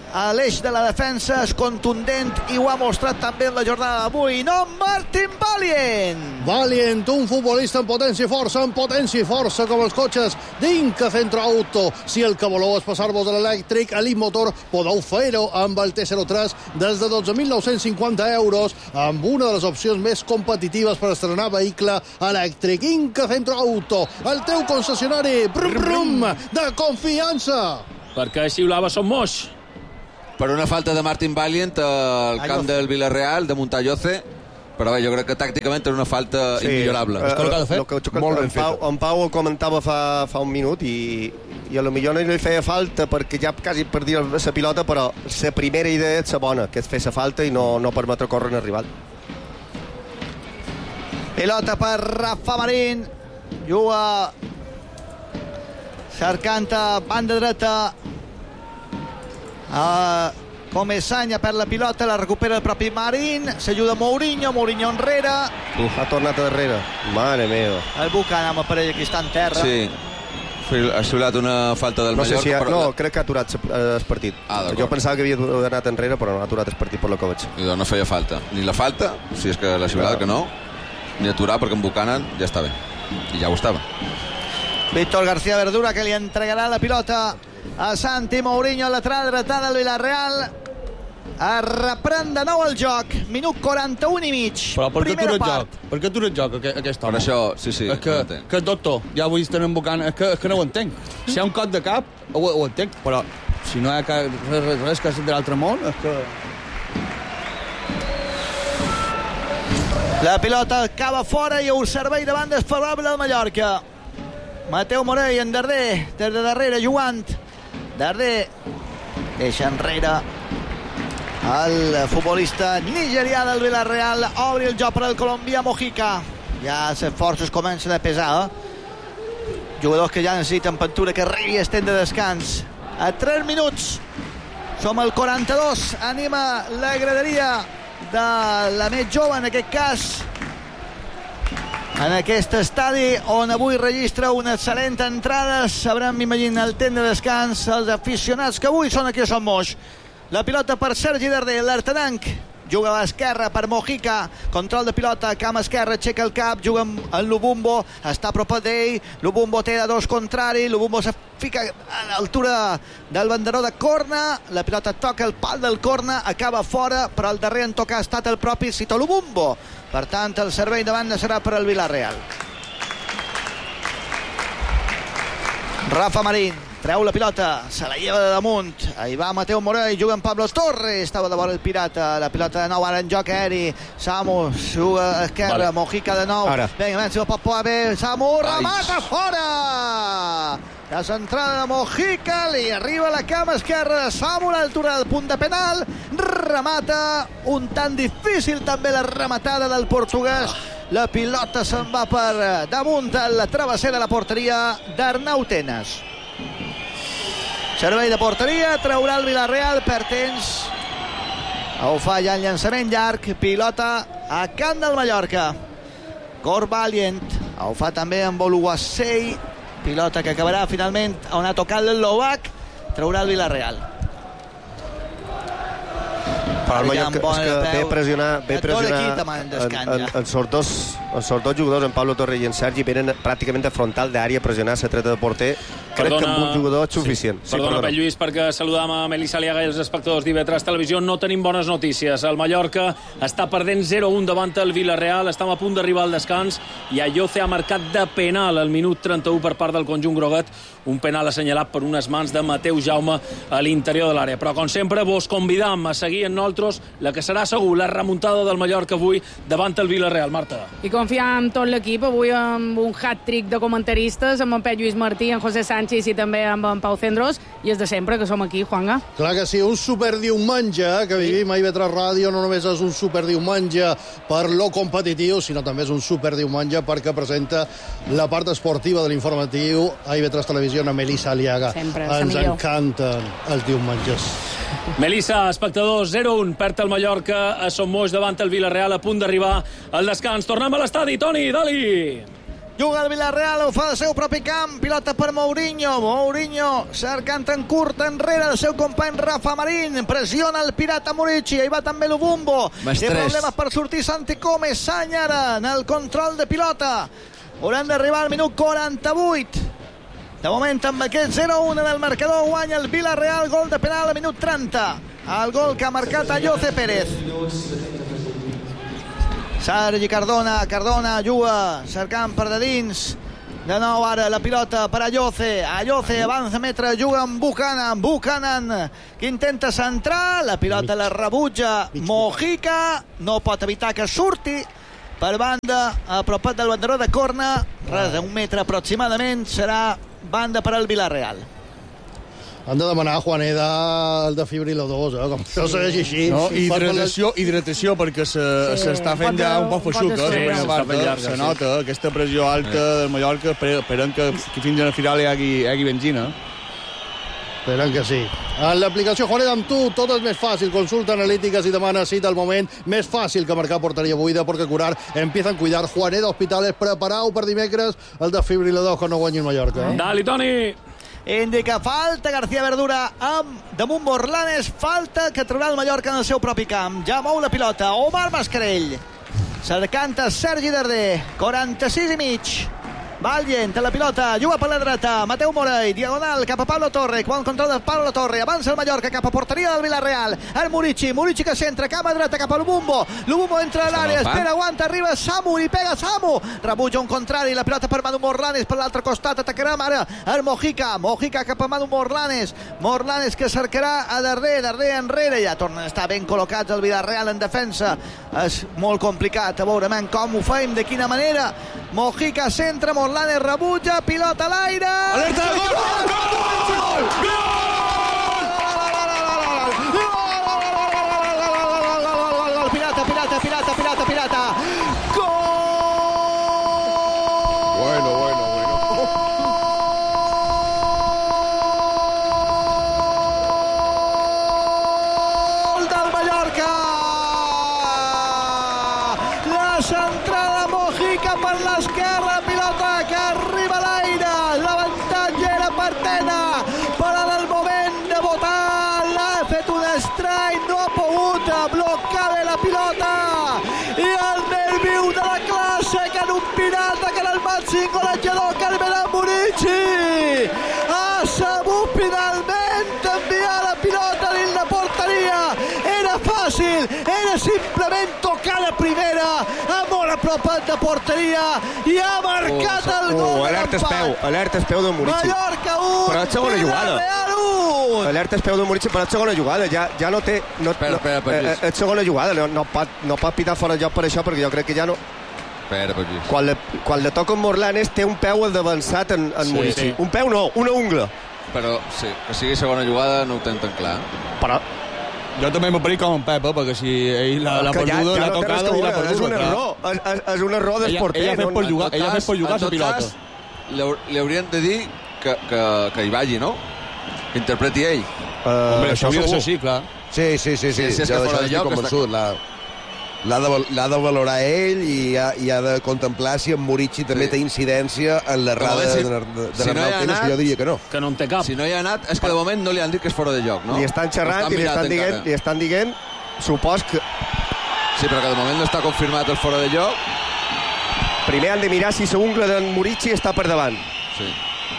a l'eix de la defensa, és contundent i ho ha mostrat també en la jornada d'avui. No, Martin Valient. Valient, un futbolista en potència i força, en potència i força, com els cotxes d'Inca Centro Auto. Si el que voleu és passar-vos a l'elèctric, a l'Imotor, podeu fer-ho amb el T zero tres des de dotze mil nou-cents cinquanta euros, amb una de les opcions més competitives per estrenar vehicle elèctric. Inca Centro Auto, el teu concessionari brum, brum, de confiança. Per què xiulava Son Moix? Per una falta de Martin Valient al camp del Villarreal, de Montalloce, però bé, jo crec que tàcticament és una falta sí, immillorable. Eh, és el que ha de fer. Que, Molt ben en, Pau, en Pau ho comentava fa, fa un minut i, i a lo millor no li feia falta perquè ja quasi perdia la pilota, però la primera idea és la bona, que és fer la falta i no, no permetre córrer en el rival. Pilota per Rafa Marín, juga cercant a banda dreta. Uh, Comesanya per la pilota, la recupera el propi Marín, s'ajuda Mourinho, Mourinho enrere. Uf, ha tornat a darrere, mare meva. El Bucan amb el parell que està en terra. Sí, ha xiulat una falta del no Mallorca. Sé si ha, però... No, crec que ha aturat el partit. Ah, jo pensava que havia anat enrere, però no ha aturat el partit per la que veig. I doncs no feia falta, ni la falta, si és que la xiulada que no, ni aturar, perquè en Buchanan ja està bé, i ja ho estava. Víctor García Verdura, que li entregarà la pilota a Santi Mourinho, lateral dretà del Villarreal. Es reprèn de nou el joc, minut quaranta-un i mig. Però per què primera tu part. joc? Per què tu joc aquest home? Per això, sí, sí. És que, que doctor, ja ho he vist en Buchanan, és que, és que no ho entenc. Si hi ha un cop de cap, ho, ho entenc, però si no hi ha res, res, res que és de l'altre món, és que... La pilota acaba fora i un servei de banda desfavorable al Mallorca. Mateu Morell en Darder, des de darrere jugant. Darder deixa enrere el futbolista nigerià del Villarreal. Obri el joc per al colombià Mojica. Ja les forces comencen a pesar, eh? Jugadors que ja necessiten pintura, que arribi a estent de descans. A tres minuts som al quaranta-dos. Anima la graderia de la més jove, en aquest cas, en aquest estadi on avui registra una excel·lent entrada. Sabrem, m'imagino, el temps de descans els aficionats que avui són aquí a Son Moix. La pilota per Sergi Darder, l'artenanc juga a l'esquerra per Mojica, control de pilota, cam esquerra, aixeca el cap, juga amb el Lubumbo, està a prop d'ell, Lubumbo té de dos contrari, Lubumbo se fica a l'altura del banderó de corna, la pilota toca el pal del corna, acaba fora, però el darrer en tocar ha estat el propi Cito Lubumbo. Per tant, el servei de banda serà per al Villarreal. Rafa Marín treu la pilota, se la lleva de damunt. Ahí va Mateu Morell, juga amb Pablo Torres, estava de vora el pirata, la pilota de nou ara en joc aeri. Samu juga a esquerra, vale. Mojica de nou, ara. Vinga, si ho pot poder bé, Samu remata Ai. Fora. La centrada de Mojica, li arriba la cama esquerra de Samu a l'altura del punt de penal, remata, un tant difícil també la rematada del portuguès. La pilota se'n va per damunt a la travessera de la porteria d'Arnau Tenas. Servei de porteria, traurà el Villarreal per temps. Ho fa ja el llançament llarg, pilota a camp del Mallorca. Gor Valient, ho fa també amb Oluwasei, pilota que acabarà finalment on ha tocat l'Ovac, traurà el Villarreal. Però el Mallorca és que ve a pressionar, ve a pressionar en, en, en els dos, els dos jugadors, en Pablo Torres i en Sergi, venen pràcticament de frontal d'àrea a pressionar la treta de porter. Crec perdona, que amb un jugador és suficient. Sí, sí, perdona, perdona. Lluís, perquè saludam a Melissa Aliaga i els espectadors d'I V tres Televisió. No tenim bones notícies. El Mallorca està perdent zero a un davant el Villarreal. Estem a punt d'arribar al descans i Ayoce ha marcat de penal al minut trenta-u per part del conjunt groguet. Un penal assenyalat per unes mans de Mateu Jaume a l'interior de l'àrea. Però, com sempre, vos convidam a seguir en nosaltres la que serà segur la remuntada del Mallorca avui davant el Villarreal. Marta. I confiar en tot l'equip avui amb un hat-trick de comentaristes, amb en Pep Lluís Martí, en José Sánchez i també amb en Pau Cendros, i és de sempre que som aquí, Juanga. Clar que sí, un superdiumenge que vivim a I V tres Ràdio. No només és un superdiumenge per lo competitiu, sinó també és un superdiumenge perquè presenta la part esportiva de l'informatiu a I V tres Televisió, a Melissa Aliaga. Sempre, ens encanten els diumenges. Melissa, espectadors, zero a un, perd el Mallorca a Son Moix davant el Villarreal, a punt d'arribar al descans. Tornem a l'estadi, Toni, dali! juga el Villarreal, ho fa del seu propi camp, pilota per Mourinho, Mourinho cercant en curt enrere el seu company Rafa Marín, pressiona el pirata Murici, ahí va també Lubumbo, té problemes per sortir Santi Gómez, Sanyara en el control de pilota, haurem d'arribar al minut quaranta-vuit, de moment amb aquest zero a un en el marcador guanya el Villarreal, gol de penal al minut trenta, el gol que ha marcat a Jose Pérez. Sergi Cardona, Cardona juga cercant per de dins, de nou ara la pilota per a Jose, a Jose avança metre, juga amb Buchanan, Buchanan que intenta centrar, la pilota la rebutja Mojica, no pot evitar que surti per banda, apropat del banderó de corna, res d'un metre aproximadament, serà banda per al Villarreal. Han de demanar a Juaneda el defibrilador, eh? Com això segueix així. No, hidratació, hidratació, perquè s'està fent ja un poc feixuc, eh? Sí, Part, eh? Se nota, eh? Aquesta pressió alta del Mallorca, esperem que, que fins al final hi hagi, hi hagi benzina. Esperem que sí. En l'aplicació Juaneda amb tu, tot és més fàcil. Consulta analítiques i demana cita al moment. Més fàcil que marcar porteria buida, perquè curar empiezan a cuidar. Juaneda Hospitales, preparau per dimecres el defibrilador que no guanyi el Mallorca. Eh? Dali, Toni! Indica falta García Verdura amb damunt Morlanes, falta que traurà el Mallorca en el seu propi camp. Ja mou la pilota Omar Mascarell cercant a Sergi Darder, quaranta-sis i mig. Vallent a la pilota, juga per la dreta, Mateu Morey, diagonal cap a Pablo Torre, quan control de Pablo Torre, avança el Mallorca cap a porteria del Villarreal, el Murici, Murici que centra, cap a dreta, cap a Lubumbo, Lubumbo entra a l'àrea, espera, aguanta, arriba Samu, li pega Samu, rebutja un contrari, la pilota per Manu Morlanes, per l'altre costat, atacarà ara el Mojica, Mojica cap a Manu Morlanes, Morlanes que cercarà a Darder, Darder enrere, ja tornen a estar ben col·locats el Villarreal en defensa, és molt complicat, a veure com ho fem, de quina manera, Mojica centra, Morlanes rebutja, pilota a l'aire... Alerta de gol! Gol! Gol! Pirata, pirata, pirata, pirata, pirata! Gol! Bueno, bueno, bueno. Gol del Mallorca! La centrada Mojica per l'esquerra, pilota que arriba a l'aire, l'avantatge era per Tena, però en el moment de votar l'ha fet un strike, no ha pogut blocar bé la pilota, i el nerviu de la classe que en un pirata que era el màxim golejador Carmen Murici ha sabut finalment enviar la pilota dins la porteria, era fàcil, era simplement tocar la primera, molt apropat de porteria i ha marcat oh, el gol oh, alerta es peu, alerta es peu de Murici. Mallorca un, però és segona jugada. un. Alerta es peu de Murici, però és segona jugada. Ja, ja no té... No, espera, espera, espera. No, és segona jugada, no, no, pot, no pot pitar fora de joc per això, perquè jo crec que ja no... Espera, espera. Quan le, quan le toca en Morlanes té un peu d'avançat en, en sí, Murici. Sí. Un peu no, una ungla. Però sí, que sigui segona jugada no ho tenen tan clar. Però... Jo també m'ho parit com en Pep, perquè si ell l'ha perduda, ja, ja l'ha no tocada i l'ha perduda. És un error, és, és, és un error del porter. Ella ha fet per jugar, ella ha fet per jugar la pilota. Li haurien de dir que, que, que hi vagi, no? Que interpreti ell. Uh, Hombre, això hauria de ser així, clar. Sí, sí, sí, sí. sí, sí és ja que fora de lloc convençut. La... L'ha de, de valorar ell i ha, i ha de contemplar si en Murici també sí. té incidència en l'errada si, de, de, de si no Temes, que jo diria que no. Que no en té cap. Si no hi ha anat, és que de moment no li han dit que és fora de lloc, no? Li estan xerrant i li estan, dient, li estan dient, supos que... Sí, però que de moment no està confirmat el fora de lloc. Primer han de mirar si l'ungla d'en Murici està per davant. Sí.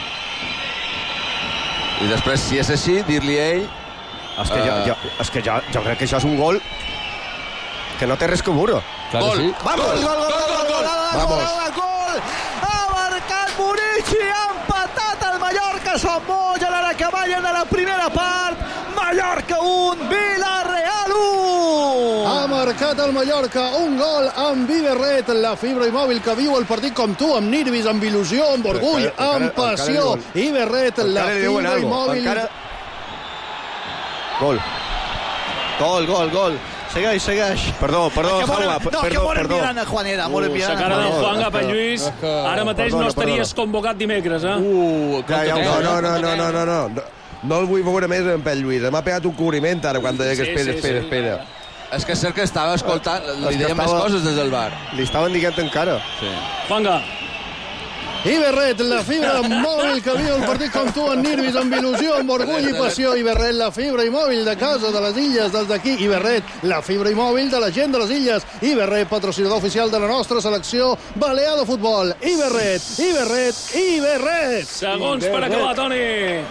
I després, si és així, dir-li a ell... És que, uh... jo, jo, és que jo, jo crec que això és un gol que no té res que veure. Gol! Sí. Vamos, gol, gol, gol, gol, gol, Vamos. gol! Ha marcat Murici, ha empatat el Mallorca, se'n moja la cavalla de la primera part, Mallorca un, Villarreal un! Ha marcat el Mallorca un gol amb Iberret, la fibra i mòbil que viu el partit com tu, amb nervis, amb il·lusió, amb orgull, encara, amb passió. Iberret, la fibra i mòbil... Encara... Gol. Gol, gol, gol. Segueix, segueix. Perdó, perdó, Juanma. No, perdó, que molt perdó. enviant a Juaneda, molt enviant a Juaneda. La cara del Juanga, per Lluís, ara mateix perdona, no estaries perdona. convocat dimecres, eh? Uh, ja, ja, no, no, no, no, no, no, no. No el vull veure més en Pep Lluís. M'ha pegat un cobriment ara quan deia que espera, sí, sí, espera, sí. espera. És que és cert que estava escoltant, li deien estava... més coses des del bar. Li estaven dient encara. Sí. Juanga. Iberret, la fibra mòbil que viu el partit com tu, en nervis, amb il·lusió, amb orgull i passió. Iberret, la fibra i mòbil de casa, de les illes, dels d'aquí. Iberret, la fibra i mòbil de la gent de les illes. Iberret, patrocinador oficial de la nostra selecció balear de futbol. Iberret, Iberret, Iberret. Segons per acabar, Toni.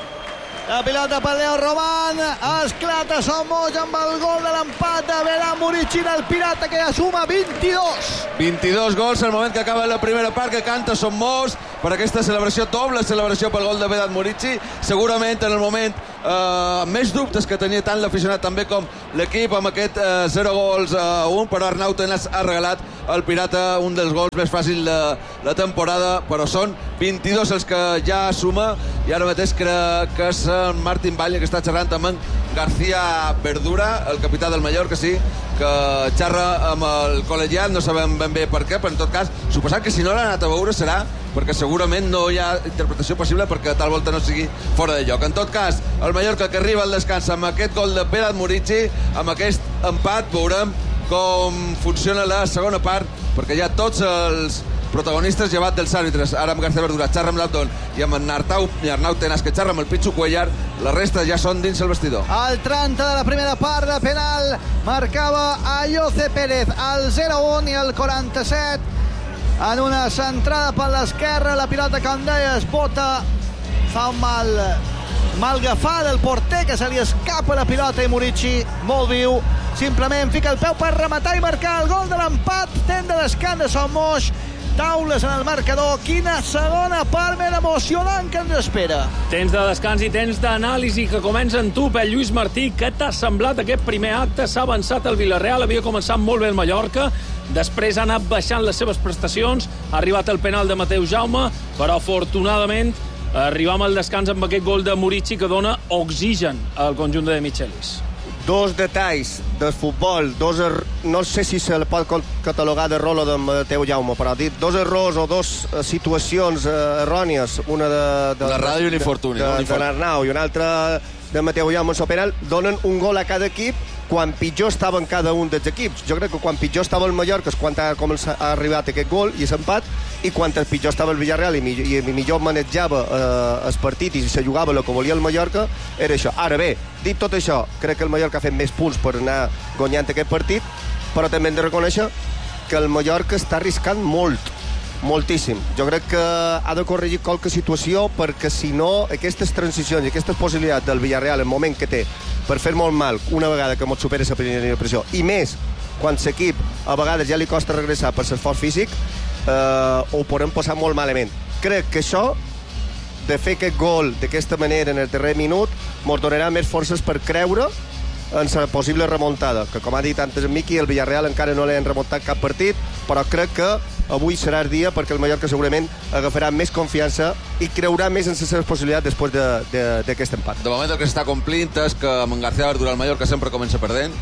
La pilota per Leo Roman, esclata Somos amb el gol de l'empat de Vedat Murici del Pirata, que ja suma vint-i-dos. vint-i-dos gols al moment que acaba la primera part, que canta Somos per aquesta celebració, doble celebració pel gol de Vedat Murici. Segurament en el moment eh, més dubtes que tenia tant l'aficionat també com l'equip amb aquest eh, zero gols a un, però Arnau Tenas ha regalat al Pirata un dels gols més fàcils de la temporada, però són vint-i-dos els que ja suma, i ara mateix crec que és en Martín Valle que està xerrant amb en García Verdura, el capità del Mallorca, sí, que xerra amb el col·legiat, no sabem ben bé per què, però en tot cas, suposant que si no l'ha anat a veure serà perquè segurament no hi ha interpretació possible perquè tal volta no sigui fora de lloc. En tot cas, el Mallorca que arriba al descans amb aquest gol de Vedat Murici, amb aquest empat, veurem com funciona la segona part, perquè hi ha tots els protagonistes llevat dels àrbitres. Ara amb García Verdura xerra amb l'Alton i amb en Arnau, i Arnau Tenas que xerra amb el Pichu Cuellar. La resta ja són dins el vestidor. Al trenta de la primera part de penal marcava Ayoce Pérez al zero un, i al quaranta-set en una centrada per l'esquerra, la pilota, com deies, bota, fa un mal malgafada del porter, que se li escapa la pilota, i Murici, molt viu, simplement fica el peu per rematar i marcar el gol de l'empat. Temps de descans de Somos, taules en el marcador. Quina segona part més emocionant que ens espera. Temps de descans i temps d'anàlisi que comença en tu, Pep Lluís Martí. Què t'ha semblat aquest primer acte? S'ha avançat el Villarreal, havia començat molt bé el Mallorca, després ha anat baixant les seves prestacions, ha arribat el penal de Mateu Jaume, però afortunadament arribam al descans amb aquest gol de Murici que dona oxigen al conjunt de Michelis. Dos detalls del futbol, dos er... no sé si se pot catalogar de rolo de Mateu Jaume, però dit dos errors o dos situacions errònies, una de... de una ràdio i un infortuni. De, de, de l'Arnau i una altra de Mateu Jaume en el penal, donen un gol a cada equip quan pitjor estaven cada un dels equips. Jo crec que quan pitjor estava el Mallorca és quan ha, ha arribat aquest gol i s'empat, i quan pitjor estava el Villarreal i, millor, i millor manejava eh, el partit i se jugava el que volia el Mallorca, era això. Ara bé, dit tot això, crec que el Mallorca ha fet més punts per anar guanyant aquest partit, però també hem de reconèixer que el Mallorca està arriscant molt, moltíssim. Jo crec que ha de corregir qualque situació, perquè si no, aquestes transicions i aquestes possibilitats del Villarreal, el moment que té per fer molt mal una vegada que mos supera la primera pressió, i més quan l'equip a vegades ja li costa regressar per l'esforç físic, eh, ho podem passar molt malament. Crec que això, de fer aquest gol d'aquesta manera en el darrer minut, mos donarà més forces per creure en la possible remuntada, que com ha dit antes en Miqui, el Villarreal encara no l'han remuntat cap partit, però crec que avui serà el dia perquè el Mallorca segurament agafarà més confiança i creurà més en les seves possibilitats després d'aquest empat. De moment el que s'està complint és que amb en García Verdura el Mallorca sempre comença perdent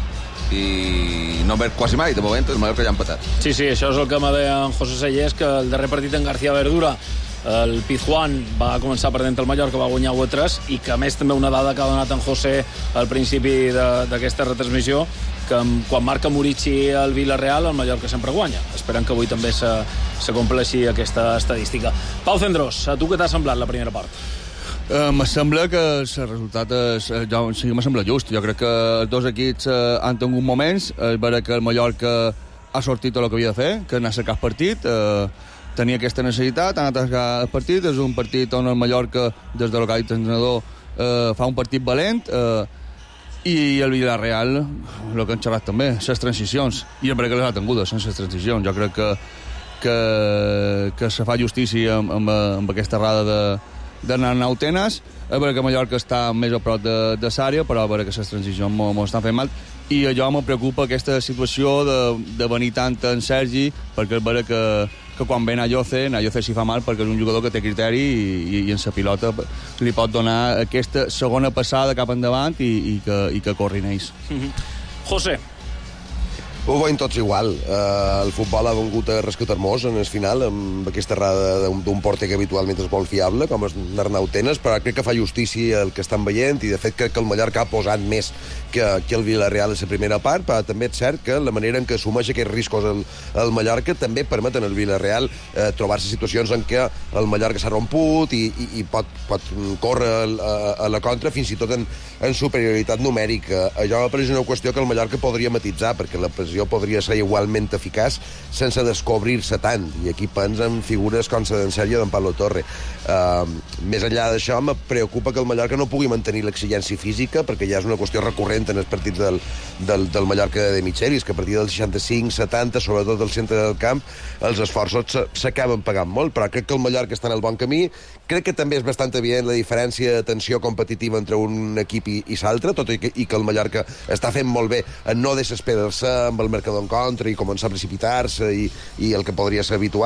i no perd quasi mai. De moment el Mallorca ja ha empatat. Sí, sí, això és el que m'ha dit en José Sellés, que el darrer partit en García Verdura el Pizjuán va començar perdent el Mallorca, va guanyar u a tres, i que a més també una dada que ha donat en José al principi d'aquesta retransmissió, que quan marca Murici al Villarreal, el Mallorca sempre guanya. Esperem que avui també se, se compleixi aquesta estadística. Pau Cendrós, a tu què t'ha semblat la primera part? Uh, me sembla que el resultat és, uh, ja, sí, me sembla just. Jo crec que els dos equips uh, han tingut moments. És vera que el Mallorca ha sortit tot el que havia de fer, que n'ha sacat partit, uh, tenia aquesta necessitat, ha anat a sacar el partit. És un partit on el Mallorca, des de l'hocal entrenador, uh, fa un partit valent, uh, i el Villarreal, el que han xerrat també, les transicions, i el que les ha tingudes, les transicions. Jo crec que, que, que se fa justícia amb, amb, amb aquesta errada de d'Arnau Tenas. A veure que Mallorca està més a prop de, de l'àrea, però a veure que les transicions m'ho estan fent mal, i a jo me preocupa aquesta situació de, de venir tant en Sergi, perquè és vera que, que quan ve Ayoce, Ayoce s'hi fa mal perquè és un jugador que té criteri i, i, i en la pilota li pot donar aquesta segona passada cap endavant i, i, que, i que corri en ells. Mm-hmm. José. Ho veiem tots igual. Uh, el futbol ha vengut a rescatar-nos en el final, amb aquesta errada d'un porter que habitualment és molt fiable, com és Arnau Tenas, però crec que fa justícia el que estan veient, i de fet crec que el Mallorca ha posat més que, que el Villarreal a la primera part, però també és cert que la manera en què assumeix aquests riscos el, el Mallorca també permeten al Villarreal eh, trobar-se situacions en què el Mallorca s'ha romput i, i, i pot, pot córrer a, a la contra fins i tot en, en superioritat numèrica. Allò és una qüestió que el Mallorca podria matitzar, perquè la pressió podria ser igualment eficaç sense descobrir-se tant, i aquí pensen figures com la d'en Sergio d'en Pablo Torre. Uh, més enllà d'això, me preocupa que el Mallorca no pugui mantenir l'exigència física, perquè ja és una qüestió recurrent en els partits del, del, del Mallorca de Michelis, que a partir del seixanta-cinc setanta, sobretot del centre del camp, els esforços s'acaben pagant molt, però crec que el Mallorca està en el bon camí. Crec que també és bastant evident la diferència de tensió competitiva entre un equip i, i l'altre, tot i que, i que el Mallorca està fent molt bé en no desesperar-se amb el marcador en contra i començar a precipitar-se i, i el que podria ser habitual.